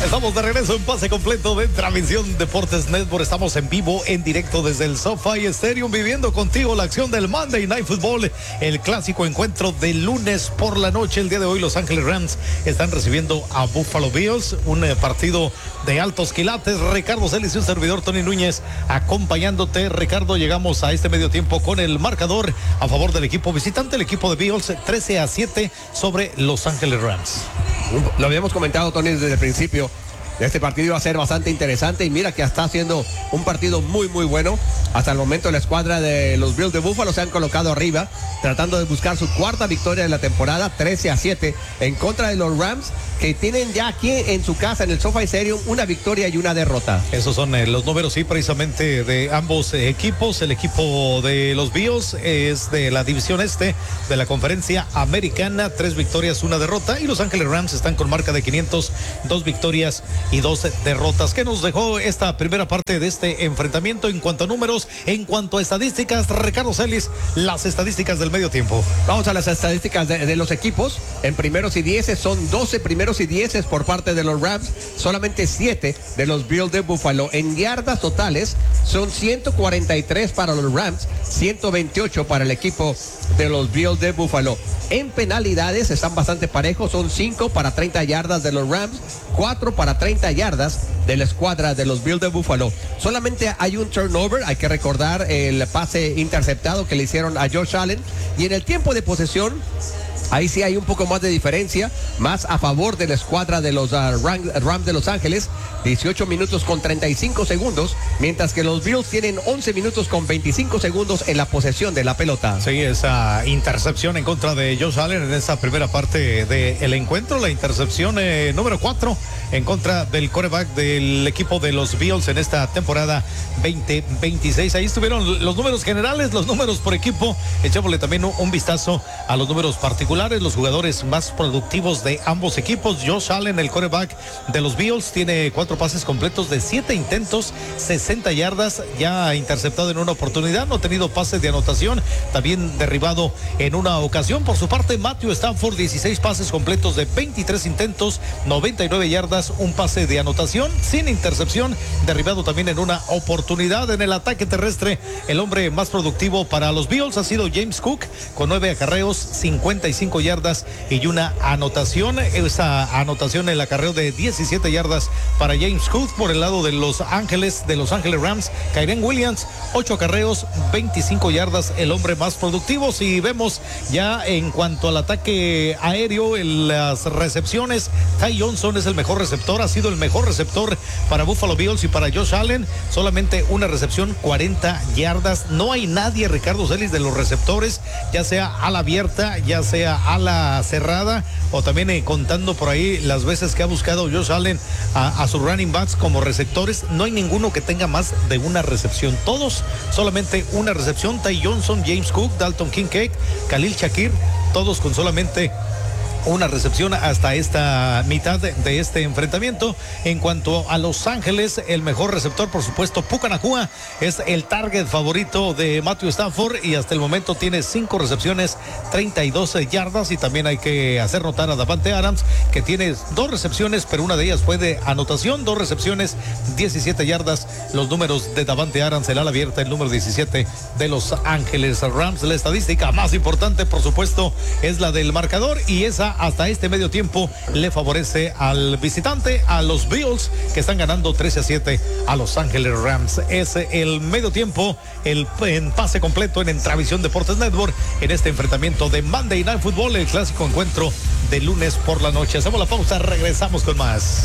Speaker 1: Estamos de regreso en pase completo de Transmisión Deportes Network. Estamos en vivo, en directo desde el SoFi Stadium, viviendo contigo la acción del Monday Night Football, el clásico encuentro de lunes por la noche. El día de hoy Los Ángeles Rams están recibiendo a Buffalo Bills, un eh, partido de altos quilates. Ricardo Celis y un servidor Tony Núñez acompañándote. Ricardo, llegamos a este medio tiempo con el marcador a favor del equipo visitante, el equipo de Bills, trece a siete sobre Los Ángeles Rams.
Speaker 2: Lo habíamos comentado, Tony, desde el principio. Este partido iba a ser bastante interesante y mira que está haciendo un partido muy muy bueno. Hasta el momento la escuadra de los Bills de Buffalo se han colocado arriba, tratando de buscar su cuarta victoria de la temporada, trece a siete en contra de los Rams, que tienen ya aquí en su casa, en el SoFi Stadium, una victoria y una derrota.
Speaker 1: Esos son eh, los números, sí, precisamente de ambos eh, equipos. El equipo de los Bills es de la división este de la conferencia americana, tres victorias, una derrota, y Los Ángeles Rams están con marca de quinientos, dos victorias y dos derrotas. ¿Qué nos dejó esta primera parte de este enfrentamiento en cuanto a números, en cuanto a estadísticas? Ricardo Celis, las estadísticas del medio tiempo.
Speaker 2: Vamos a las estadísticas de, de los equipos. En primeros y dieces son doce primeros y dieces por parte de los Rams, solamente siete de los Bills de Buffalo. En yardas totales son ciento cuarenta y tres para los Rams, ciento veintiocho para el equipo de los Bills de Buffalo. En penalidades están bastante parejos, son cinco para treinta yardas de los Rams, cuatro para treinta yardas de la escuadra de los Bills de Buffalo. Solamente hay un turnover, hay que recordar el pase interceptado que le hicieron a Josh Allen, y en el tiempo de posesión ahí sí hay un poco más de diferencia, más a favor de la escuadra de los uh, Rams de Los Ángeles, dieciocho minutos con treinta y cinco segundos, mientras que los Bills tienen once minutos con veinticinco segundos en la posesión de la pelota.
Speaker 1: Sí, esa intercepción en contra de Josh Allen en esa primera parte del encuentro, la intercepción eh, número cuatro en contra del quarterback del equipo de los Bills en esta temporada veinte veintiséis. Ahí estuvieron los números generales, los números por equipo. Echémosle también un, un vistazo a los números particulares, los jugadores más productivos de ambos equipos. Josh Allen, el quarterback de los Bills, tiene cuatro pases completos de siete intentos, sesenta yardas, ya ha interceptado en una oportunidad, no ha tenido pases de anotación, también derribado en una ocasión. Por su parte, Matthew Stafford, dieciséis pases completos de veintitrés intentos, noventa y nueve yardas, un pase de anotación, sin intercepción, derribado también en una oportunidad. En el ataque terrestre, el hombre más productivo para los Bills ha sido James Cook, con nueve acarreos, cincuenta y cinco yardas y una anotación. Esa anotación, el acarreo de diecisiete yardas para James Cook. Por el lado de Los Ángeles, de Los Ángeles Rams, Kyren Williams, ocho acarreos, veinticinco yardas, el hombre más productivo. Si vemos ya en cuanto al ataque aéreo, en las recepciones, Ty Johnson es el mejor receptor, ha sido el mejor receptor para Buffalo Bills y para Josh Allen, solamente una recepción, cuarenta yardas. No hay nadie, Ricardo Celis, de los receptores, ya sea ala abierta, ya sea ala cerrada, o también eh, contando por ahí las veces que ha buscado Josh Allen a, a sus running backs como receptores, no hay ninguno que tenga más de una recepción. Todos solamente una recepción. Ty Johnson, James Cook, Dalton Kincaid, Khalil Shakir, todos con solamente una recepción hasta esta mitad de, de este enfrentamiento. En cuanto a Los Ángeles, el mejor receptor, por supuesto, Puka Nacua, es el target favorito de Matthew Stafford y hasta el momento tiene cinco recepciones, treinta y dos yardas. Y también hay que hacer notar a Davante Adams, que tiene dos recepciones, pero una de ellas fue de anotación, dos recepciones, diecisiete yardas. Los números de Davante Adams, el ala abierta, el número diecisiete de Los Ángeles Rams. La estadística más importante, por supuesto, es la del marcador, y esa hasta este medio tiempo le favorece al visitante, a los Bills, que están ganando trece a siete a Los Ángeles Rams. Es el medio tiempo, el en pase completo en Entravisión Deportes Network, en este enfrentamiento de Monday Night Football, el clásico encuentro de lunes por la noche. Hacemos la pausa, regresamos con más.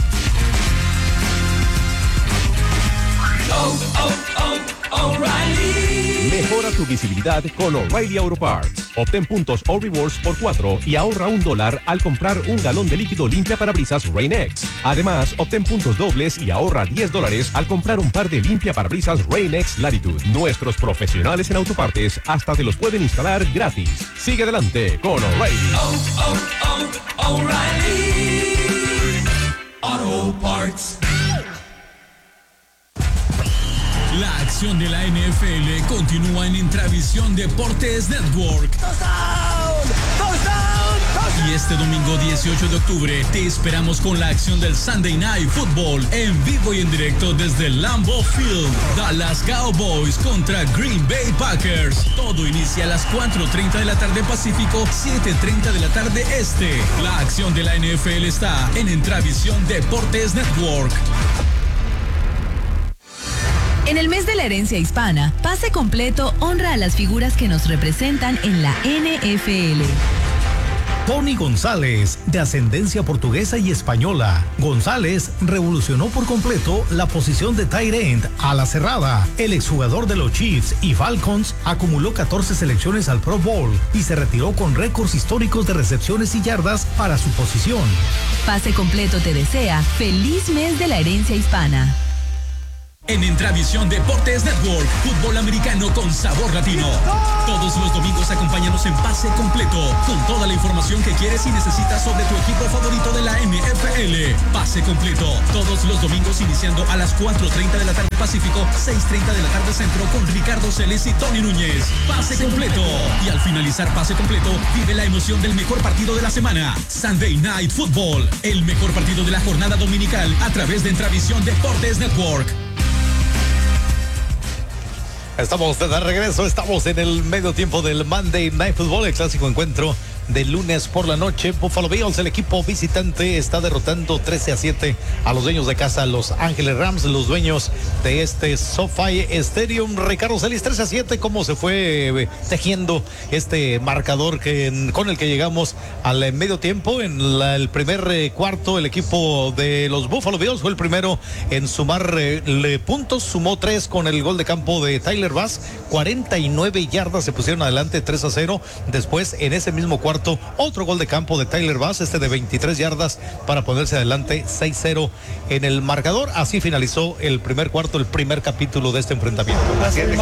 Speaker 10: Oh, oh, oh, O'Reilly.
Speaker 11: Mejora tu visibilidad con O'Reilly Auto Parts. Obtén puntos o rewards por cuatro y ahorra un dólar al comprar un galón de líquido limpia parabrisas Rain-X. Además, obtén puntos dobles y ahorra diez dólares al comprar un par de limpia parabrisas Rain-X Latitude. Nuestros profesionales en autopartes hasta te los pueden instalar gratis. Sigue adelante con O'Reilly.
Speaker 10: Oh, oh, oh, O'Reilly Auto Parts. La acción de la N F L continúa en Intravisión Deportes Network.
Speaker 2: ¡Touchdown! ¡Touchdown! ¡Touchdown!
Speaker 10: Y este domingo dieciocho de octubre te esperamos con la acción del Sunday Night Football en vivo y en directo desde Lambeau Field. Dallas Cowboys contra Green Bay Packers. Todo inicia a las cuatro treinta de la tarde Pacífico, siete treinta de la tarde Este. La acción de la N F L está en Entravisión Deportes Network.
Speaker 12: En el mes de la herencia hispana, Pase Completo honra a las figuras que nos representan en la N F L.
Speaker 13: Tony González, de ascendencia portuguesa y española. González revolucionó por completo la posición de tight end a la cerrada. El exjugador de los Chiefs y Falcons acumuló catorce selecciones al Pro Bowl y se retiró con récords históricos de recepciones y yardas para su posición.
Speaker 12: Pase Completo te desea feliz mes de la herencia hispana.
Speaker 10: En Entravisión Deportes Network, fútbol americano con sabor latino. Todos los domingos acompáñanos en Pase Completo, con toda la información que quieres y necesitas sobre tu equipo favorito de la N F L. Pase Completo, todos los domingos iniciando a las cuatro treinta de la tarde Pacífico, seis treinta de la tarde Centro, con Ricardo Celis y Tony Núñez. Pase Completo. Y al finalizar Pase Completo, vive la emoción del mejor partido de la semana, Sunday Night Football, el mejor partido de la jornada dominical a través de Entravisión Deportes Network.
Speaker 1: Estamos de regreso, estamos en el medio tiempo del Monday Night Football, el clásico encuentro de lunes por la noche. Buffalo Bills, el equipo visitante, está derrotando trece a siete a los dueños de casa, Los Ángeles Rams, los dueños de este SoFi Stadium. Ricardo Celis, trece a siete, ¿cómo se fue tejiendo este marcador que, con el que llegamos al medio tiempo? En la, el primer eh, cuarto, el equipo de los Buffalo Bills fue el primero en sumar eh, puntos, sumó tres con el gol de campo de Tyler Bass, cuarenta y nueve yardas, se pusieron adelante tres a cero. Después, en ese mismo cuarto, otro gol de campo de Tyler Bass, este de veintitrés yardas, para ponerse adelante seis cero en el marcador. Así finalizó el primer cuarto, el primer capítulo de este enfrentamiento.
Speaker 2: Así es,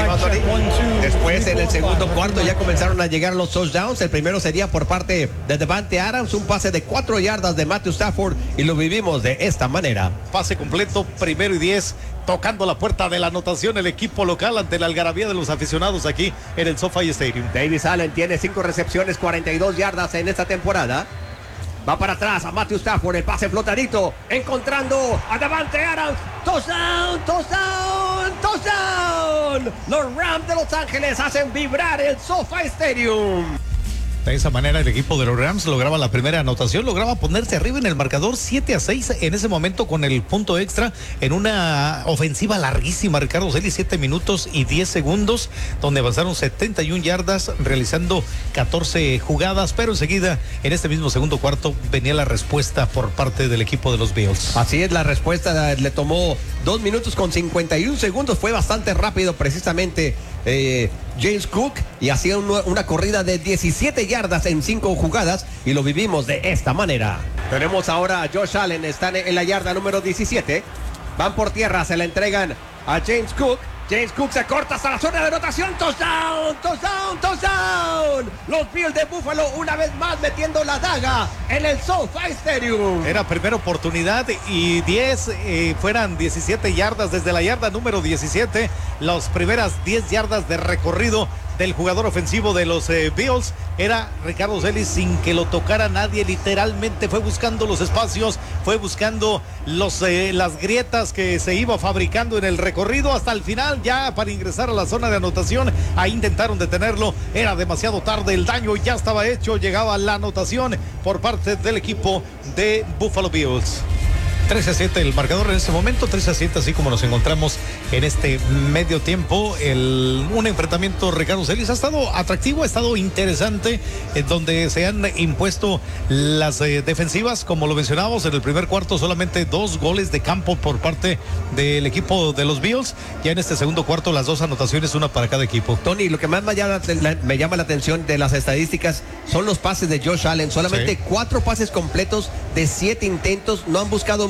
Speaker 2: después, en el segundo cuarto, ya comenzaron a llegar los touchdowns. El primero sería por parte de Davante Adams, un pase de cuatro yardas de Matthew Stafford, y lo vivimos de esta manera.
Speaker 1: Pase completo, primero y diez, tocando la puerta de la anotación el equipo local ante la algarabía de los aficionados aquí en el SoFi Stadium.
Speaker 2: Davis Allen tiene cinco recepciones, cuarenta y dos yardas en esta temporada. Va para atrás a Matthew Stafford, el pase flotadito, encontrando a Davante Adams. Touchdown, touchdown, touchdown. Los Rams de Los Ángeles hacen vibrar el SoFi Stadium.
Speaker 1: De esa manera el equipo de los Rams lograba la primera anotación, lograba ponerse arriba en el marcador siete a seis en ese momento con el punto extra en una ofensiva larguísima, Ricardo Celis, siete minutos y diez segundos, donde avanzaron setenta y una yardas realizando catorce jugadas, pero enseguida en este mismo segundo cuarto venía la respuesta por parte del equipo de los Bills.
Speaker 2: Así es, la respuesta le tomó dos minutos con cincuenta y un segundos, fue bastante rápido precisamente eh, James Cook, y hacía un, una corrida de diecisiete yardas en cinco jugadas, y lo vivimos de esta manera. Tenemos ahora a Josh Allen, están en la yarda número diecisiete, van por tierra, se la entregan a James Cook. James Cook se corta hasta la zona de anotación. Touchdown, touchdown, touchdown. Los Bills de Buffalo una vez más metiendo la daga en el SoFi Stadium.
Speaker 1: Era primera oportunidad y diez, eh, fueran diecisiete yardas desde la yarda número diecisiete. Las primeras diez yardas de recorrido del jugador ofensivo de los eh, Bills era Ricardo Celis sin que lo tocara nadie. Literalmente fue buscando los espacios, fue buscando los, eh, las grietas que se iba fabricando en el recorrido hasta el final, ya para ingresar a la zona de anotación. Ahí intentaron detenerlo, era demasiado tarde, el daño ya estaba hecho, llegaba la anotación por parte del equipo de Buffalo Bills. trece a siete el marcador en este momento, trece a siete, así como nos encontramos en este medio tiempo. El, un enfrentamiento, Ricardo Celis, ha estado atractivo, ha estado interesante, en donde se han impuesto las eh, defensivas, como lo mencionábamos en el primer cuarto, solamente dos goles de campo por parte del equipo de los Bills. Ya en este segundo cuarto, las dos anotaciones, una para cada equipo.
Speaker 2: Tony, lo que más me llama, me llama la atención de las estadísticas son los pases de Josh Allen, solamente sí. cuatro pases completos de siete intentos, no han buscado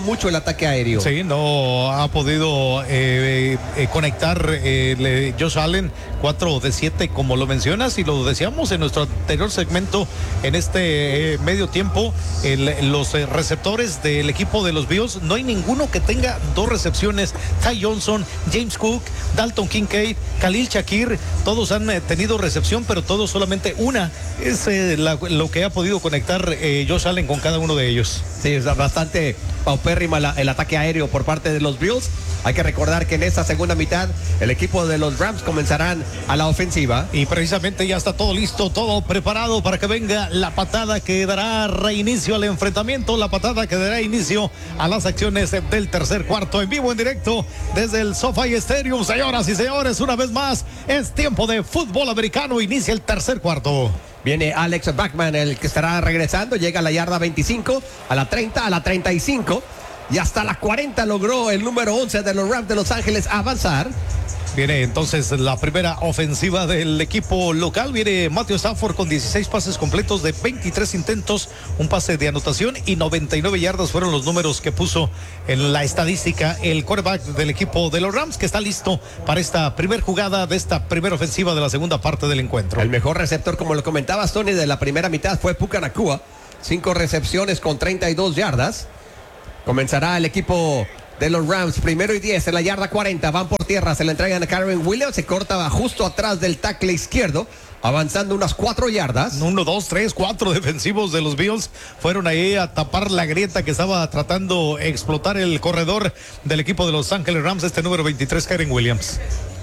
Speaker 2: mucho el ataque aéreo.
Speaker 1: Sí, no ha podido eh, eh, conectar eh, Josh Allen, cuatro de siete, como lo mencionas, y lo decíamos en nuestro anterior segmento, en este eh, medio tiempo, el, los eh, receptores del equipo de los Bills, no hay ninguno que tenga dos recepciones. Ty Johnson, James Cook, Dalton Kincaid, Khalil Shakir, todos han eh, tenido recepción, pero todos solamente una. Es eh, la, lo que ha podido conectar eh, Josh Allen con cada uno de ellos.
Speaker 2: Sí, es bastante paupérrima la, el ataque aéreo por parte de los Bills. Hay que recordar que en esta segunda mitad el equipo de los Rams comenzarán a la ofensiva.
Speaker 1: Y precisamente ya está todo listo, todo preparado para que venga la patada que dará reinicio al enfrentamiento, la patada que dará inicio a las acciones del tercer cuarto, en vivo, en directo, desde el SoFi Stadium. Señoras y señores, una vez más, es tiempo de fútbol americano, inicia el tercer cuarto.
Speaker 2: Viene Alex Bachman, el que estará regresando, llega a la yarda veinticinco, a la treinta, a la treinta y cinco. Y hasta la cuarenta logró el número once de los Rams de Los Ángeles avanzar.
Speaker 1: Viene entonces la primera ofensiva del equipo local. Viene Matthew Stafford con dieciséis pases completos de veintitrés intentos, un pase de anotación y noventa y nueve yardas fueron los números que puso en la estadística el quarterback del equipo de los Rams, que está listo para esta primera jugada de esta primera ofensiva de la segunda parte del encuentro.
Speaker 2: El mejor receptor, como lo comentabas, Tony, de la primera mitad fue Puka Nacua. Cinco recepciones con treinta y dos yardas. Comenzará el equipo de los Rams, primero y diez en la yarda cuarenta, van por tierra, se le entregan a Karen Williams, se corta justo atrás del tackle izquierdo, avanzando unas cuatro yardas.
Speaker 1: Uno, dos, tres, cuatro defensivos de los Bills fueron ahí a tapar la grieta que estaba tratando de explotar el corredor del equipo de Los Ángeles Rams, este número veintitrés, Karen Williams.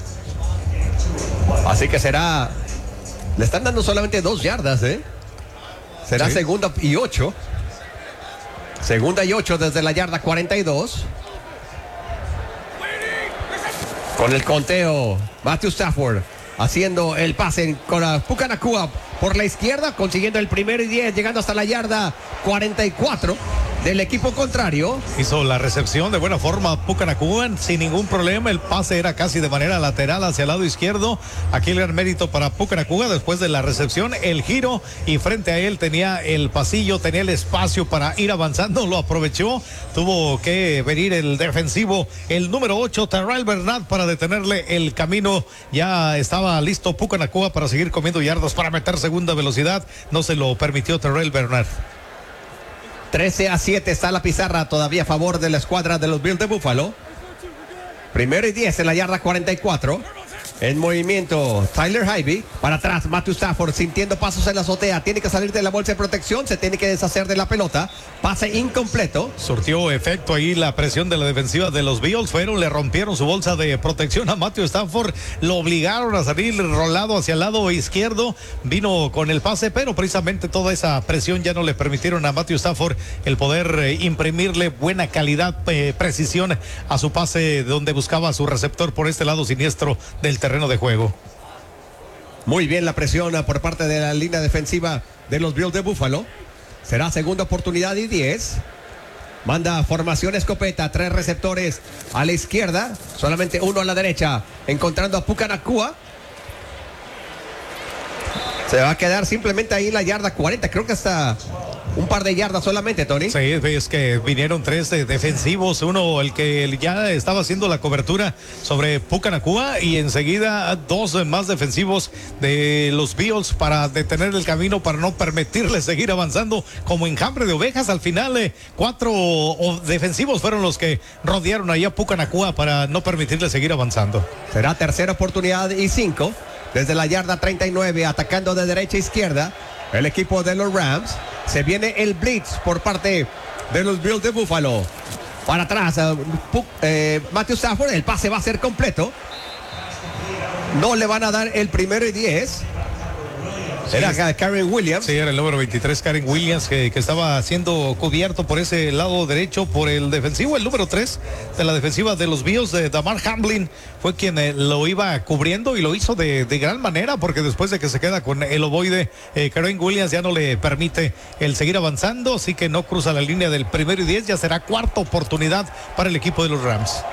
Speaker 2: Así que será, le están dando solamente dos yardas, ¿eh? Será sí. Segunda y ocho. Segunda y ocho desde la yarda cuarenta y dos. Con el conteo, Matthew Stafford haciendo el pase con Puka Nacua por la izquierda, consiguiendo el primero y diez, llegando hasta la yarda cuarenta y cuatro del equipo contrario.
Speaker 1: Hizo la recepción de buena forma Puka Nacua sin ningún problema. El pase era casi de manera lateral hacia el lado izquierdo. Aquí el gran mérito para Puka Nacua después de la recepción, el giro, y frente a él tenía el pasillo, tenía el espacio para ir avanzando, lo aprovechó. Tuvo que venir el defensivo, el número ocho, Terrell Bernard, para detenerle el camino. Ya estaba listo Puka Nacua para seguir comiendo yardas, para meter segunda velocidad. No se lo permitió Terrell Bernard.
Speaker 2: trece a siete está la pizarra todavía a favor de la escuadra de los Bills de Buffalo. Primero y diez en la yarda cuarenta y cuatro. En movimiento Tyler Higbee, para atrás Matthew Stafford sintiendo pasos en la azotea, tiene que salir de la bolsa de protección, se tiene que deshacer de la pelota, pase incompleto.
Speaker 1: Surtió efecto ahí la presión de la defensiva de los Bills, fueron, le rompieron su bolsa de protección a Matthew Stafford, lo obligaron a salir rolado hacia el lado izquierdo, vino con el pase, pero precisamente toda esa presión ya no le permitieron a Matthew Stafford el poder eh, imprimirle buena calidad, eh, precisión a su pase, donde buscaba a su receptor por este lado siniestro del terreno de juego.
Speaker 2: Muy bien la presión por parte de la línea defensiva de los Bills de Buffalo. Será segunda oportunidad y diez. Manda formación escopeta, tres receptores a la izquierda, solamente uno a la derecha, encontrando a Puka Nacua. Se va a quedar simplemente ahí en la yarda cuarenta, creo que hasta un par de yardas solamente, Tony.
Speaker 1: Sí, es que vinieron tres eh, defensivos, uno el que ya estaba haciendo la cobertura sobre Puka Nacua, y enseguida dos más defensivos de los Bills para detener el camino, para no permitirle seguir avanzando como enjambre de ovejas. Al final eh, cuatro oh, defensivos fueron los que rodearon ahí a Puka Nacua para no permitirle seguir avanzando.
Speaker 2: Será tercera oportunidad y cinco desde la yarda treinta y nueve, atacando de derecha a izquierda el equipo de los Rams. Se viene el blitz por parte de los Bills de Buffalo. Para atrás, uh, eh, Matthew Stafford, el pase va a ser completo. No le van a dar el primero y diez. Era Karen Williams.
Speaker 1: Sí, era el número veintitrés, Karen Williams, que, que estaba siendo cubierto por ese lado derecho por el defensivo. El número tres de la defensiva de los Bills, de Damar Hamlin, fue quien eh, lo iba cubriendo, y lo hizo de, de gran manera, porque después de que se queda con el ovoide, eh, Karen Williams ya no le permite el seguir avanzando, así que no cruza la línea del primero y diez. Ya será cuarta oportunidad para el equipo de los Rams.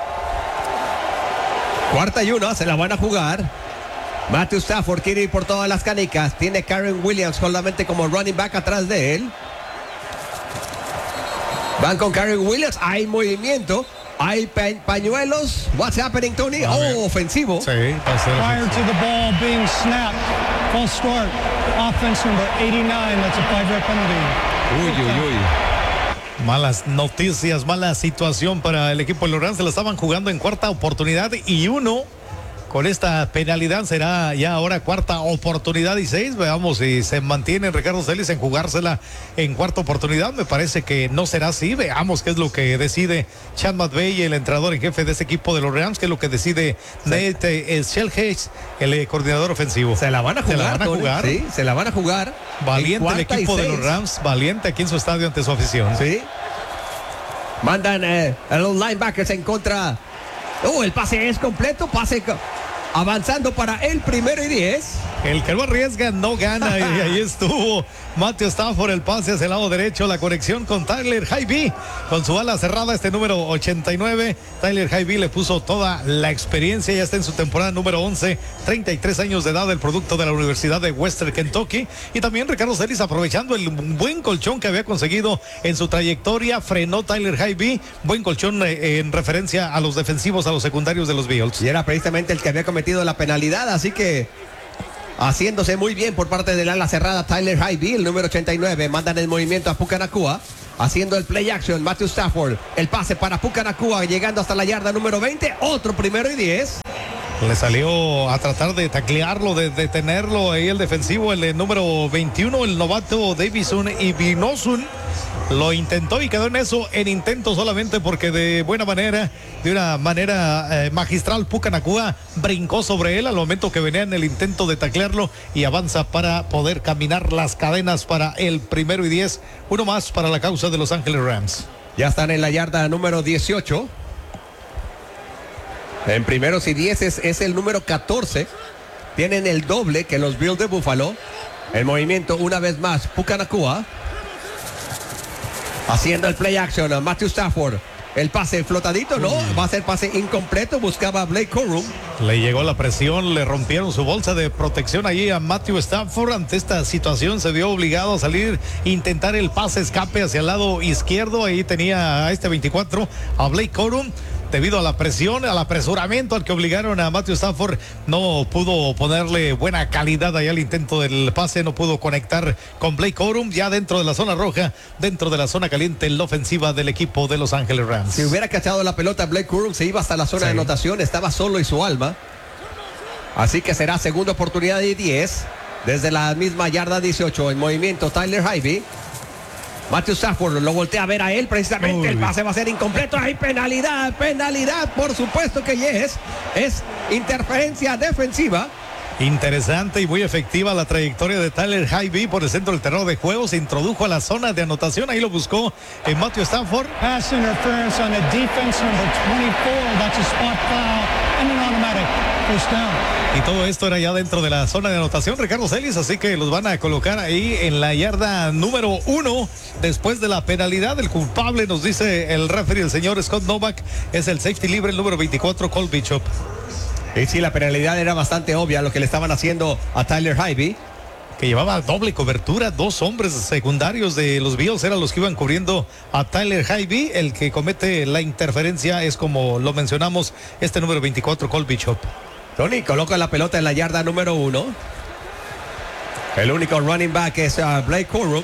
Speaker 2: Cuarta y uno, se la van a jugar. Matthew Stafford quiere ir por todas las canicas. Tiene Karen Williams solamente como running back atrás de él. Van con Karen Williams. Hay movimiento. Hay pa- pañuelos. What's happening, Tony? Oh, ofensivo.
Speaker 1: Sí, va a ser
Speaker 14: Prior to the ball being snapped, false start, offense number eighty-nine, that's a five-yard penalty.
Speaker 2: Uy, uy, uy.
Speaker 1: Malas noticias, mala situación para el equipo de los Rams. Se la estaban jugando en cuarta oportunidad y uno. Con esta penalidad será ya ahora cuarta oportunidad y seis. Veamos si se mantiene Ricardo Celis en jugársela en cuarta oportunidad. Me parece que no será así. Veamos qué es lo que decide Chad McVay, el entrenador en jefe de ese equipo de los Rams, qué es lo que decide sí. Nate Shellhage, el eh, coordinador ofensivo.
Speaker 2: Se la van a jugar. Se la van a jugar. Sí, se la van a jugar.
Speaker 1: Valiente el equipo de los Rams, valiente aquí en su estadio ante su afición.
Speaker 2: Sí. Mandan eh, a los linebackers en contra. Oh, el pase es completo, pase avanzando para el primero y diez.
Speaker 1: El que no arriesga no gana y ahí estuvo Matthew Stafford, el pase hacia el lado derecho, la conexión con Tyler Higbee, con su ala cerrada, este número ochenta y nueve. Tyler Higbee le puso toda la experiencia, ya está en su temporada número once, treinta y tres años de edad, el producto de la Universidad de Western Kentucky. Y también Ricardo Celis, aprovechando el buen colchón que había conseguido en su trayectoria, frenó Tyler Higbee, buen colchón eh, en referencia a los defensivos, a los secundarios de los Bills.
Speaker 2: Y era precisamente el que había cometido la penalidad, así que haciéndose muy bien por parte del ala cerrada Tyler Higbee, el número ochenta y nueve. Mandan el movimiento a Puka Nacua, haciendo el play action. Matthew Stafford, el pase para Puka Nacua, llegando hasta la yarda número veinte. Otro primero y diez.
Speaker 1: Le salió a tratar de taclearlo, de detenerlo ahí el defensivo, el número veintiuno, el novato Davison y Vinosun. Lo intentó y quedó en eso, en intento solamente, porque de buena manera, de una manera eh, magistral, Puka Nacua brincó sobre él al momento que venía en el intento de taclearlo y avanza para poder caminar las cadenas para el primero y diez. Uno más para la causa de Los Ángeles Rams.
Speaker 2: Ya están en la yarda número dieciocho. En primeros y diez es, es el número catorce. Tienen el doble que los Bills de Buffalo. El movimiento una vez más, Puka Nacua. Haciendo el play action a Matthew Stafford. El pase flotadito, no, va a ser pase incompleto. Buscaba a Blake Corum.
Speaker 1: Le llegó la presión, le rompieron su bolsa de protección allí a Matthew Stafford. Ante esta situación se vio obligado a salir, intentar el pase escape hacia el lado izquierdo. Ahí tenía a este veinticuatro, a Blake Corum. Debido a la presión, al apresuramiento al que obligaron a Matthew Stafford, no pudo ponerle buena calidad ahí al intento del pase, no pudo conectar con Blake Corum, ya dentro de la zona roja, dentro de la zona caliente en la ofensiva del equipo de Los Ángeles Rams.
Speaker 2: Si hubiera cachado la pelota Blake Corum, se iba hasta la zona sí. de anotación, estaba solo y su alma. Así que será segunda oportunidad de diez, desde la misma yarda dieciocho, en movimiento Tyler Higbee. Matthew Stafford lo voltea a ver a él precisamente. Uy. El pase va a ser incompleto. Hay penalidad, penalidad, por supuesto que yes. Es interferencia defensiva.
Speaker 1: Interesante y muy efectiva la trayectoria de Tyler Higbee por el centro del terreno de juego. Se introdujo a la zona de anotación. Ahí lo buscó en Matthew Stafford.
Speaker 14: Pass interference on the defense number twenty-four. That's a spot foul and an automatic first down.
Speaker 1: Y todo esto era ya dentro de la zona de anotación, Ricardo Celis, así que los van a colocar ahí en la yarda número uno. Después de la penalidad, el culpable, nos dice el referee, el señor Scott Novak, es el safety libre, el número veinticuatro, Cole Bishop.
Speaker 2: Y sí, la penalidad era bastante obvia, lo que le estaban haciendo a Tyler Higbee,
Speaker 1: que llevaba doble cobertura. Dos hombres secundarios de los Bills eran los que iban cubriendo a Tyler Higbee. El que comete la interferencia es, como lo mencionamos, este número veinticuatro, Cole Bishop.
Speaker 2: Tony coloca la pelota en la yarda número uno. El único running back es uh, Blake Corum.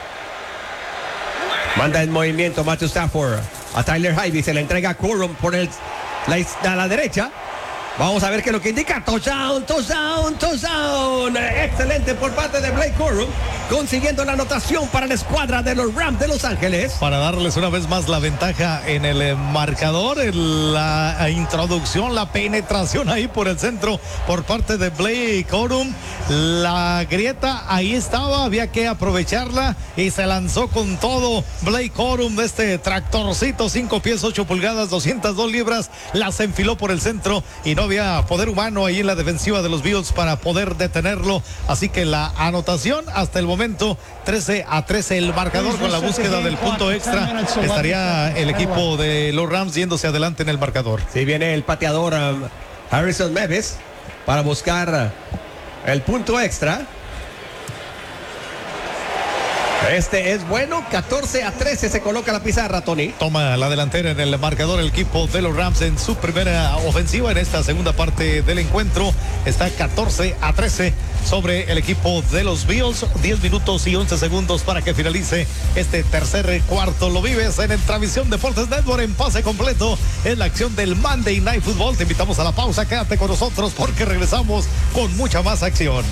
Speaker 2: Manda en movimiento Matthew Stafford a Tyler Higbee. Se le entrega a Corum por el, la, a la derecha. Vamos a ver qué es lo que indica. Touchdown, touchdown, touchdown. Excelente por parte de Blake Corum, consiguiendo la anotación para la escuadra de los Rams de Los Ángeles.
Speaker 1: Para darles una vez más la ventaja en el marcador, en la introducción, la penetración ahí por el centro por parte de Blake Corum. La grieta ahí estaba, había que aprovecharla y se lanzó con todo Blake Corum de este tractorcito, cinco pies, ocho pulgadas, doscientas dos libras. Las enfiló por el centro y no había poder humano ahí en la defensiva de los Bills para poder detenerlo. Así que la anotación hasta el momento, trece a trece el marcador, con la búsqueda del punto extra. Estaría el equipo de los Rams yéndose adelante en el marcador.
Speaker 2: Sí, viene el pateador um, Harrison Mevis para buscar uh, el punto extra. Este es bueno, catorce a trece se coloca la pizarra, Tony.
Speaker 1: Toma la delantera en el marcador el equipo de los Rams en su primera ofensiva en esta segunda parte del encuentro. Está catorce a trece sobre el equipo de los Bills. diez minutos y once segundos para que finalice este tercer cuarto. Lo vives en Transmisión Deportes Network en pase completo en la acción del Monday Night Football. Te invitamos a la pausa, quédate con nosotros porque regresamos con mucha más acción.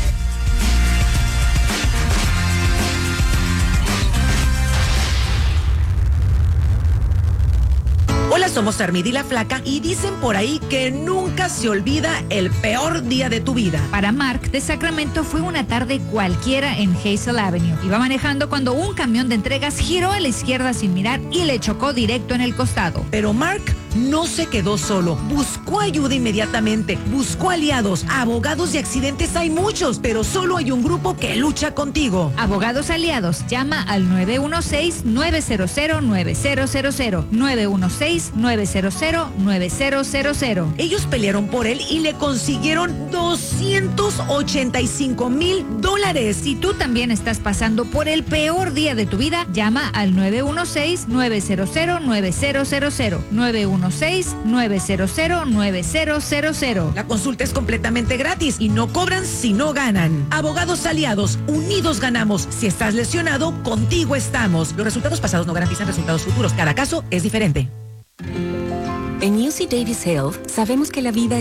Speaker 7: Hola, somos Armida y la Flaca y dicen por ahí que nunca se olvida el peor día de tu vida.
Speaker 8: Para Mark de Sacramento fue una tarde cualquiera en Hazel Avenue. Iba manejando cuando un camión de entregas giró a la izquierda sin mirar y le chocó directo en el costado.
Speaker 7: Pero Mark no se quedó solo. Buscó ayuda inmediatamente. Buscó aliados. Abogados de accidentes hay muchos, pero solo hay un grupo que lucha contigo.
Speaker 8: Abogados aliados. Llama al nueve uno seis, nueve cero cero, nueve cero cero cero. nueve uno seis, nueve cero cero, nueve cero cero cero.
Speaker 7: Ellos pelearon por él y le consiguieron doscientos ochenta y cinco mil dólares.
Speaker 8: Si tú también estás pasando por el peor día de tu vida, llama al nueve uno seis, nueve cero cero, nueve cero cero cero. nueve uno seis, nueve cero cero, nueve cero cero cero.
Speaker 7: La consulta es completamente gratis y no cobran si no ganan. Abogados aliados, unidos ganamos. Si estás lesionado, contigo estamos. Los resultados pasados no garantizan resultados futuros. Cada caso es diferente.
Speaker 9: En U C Davis Health sabemos que la vida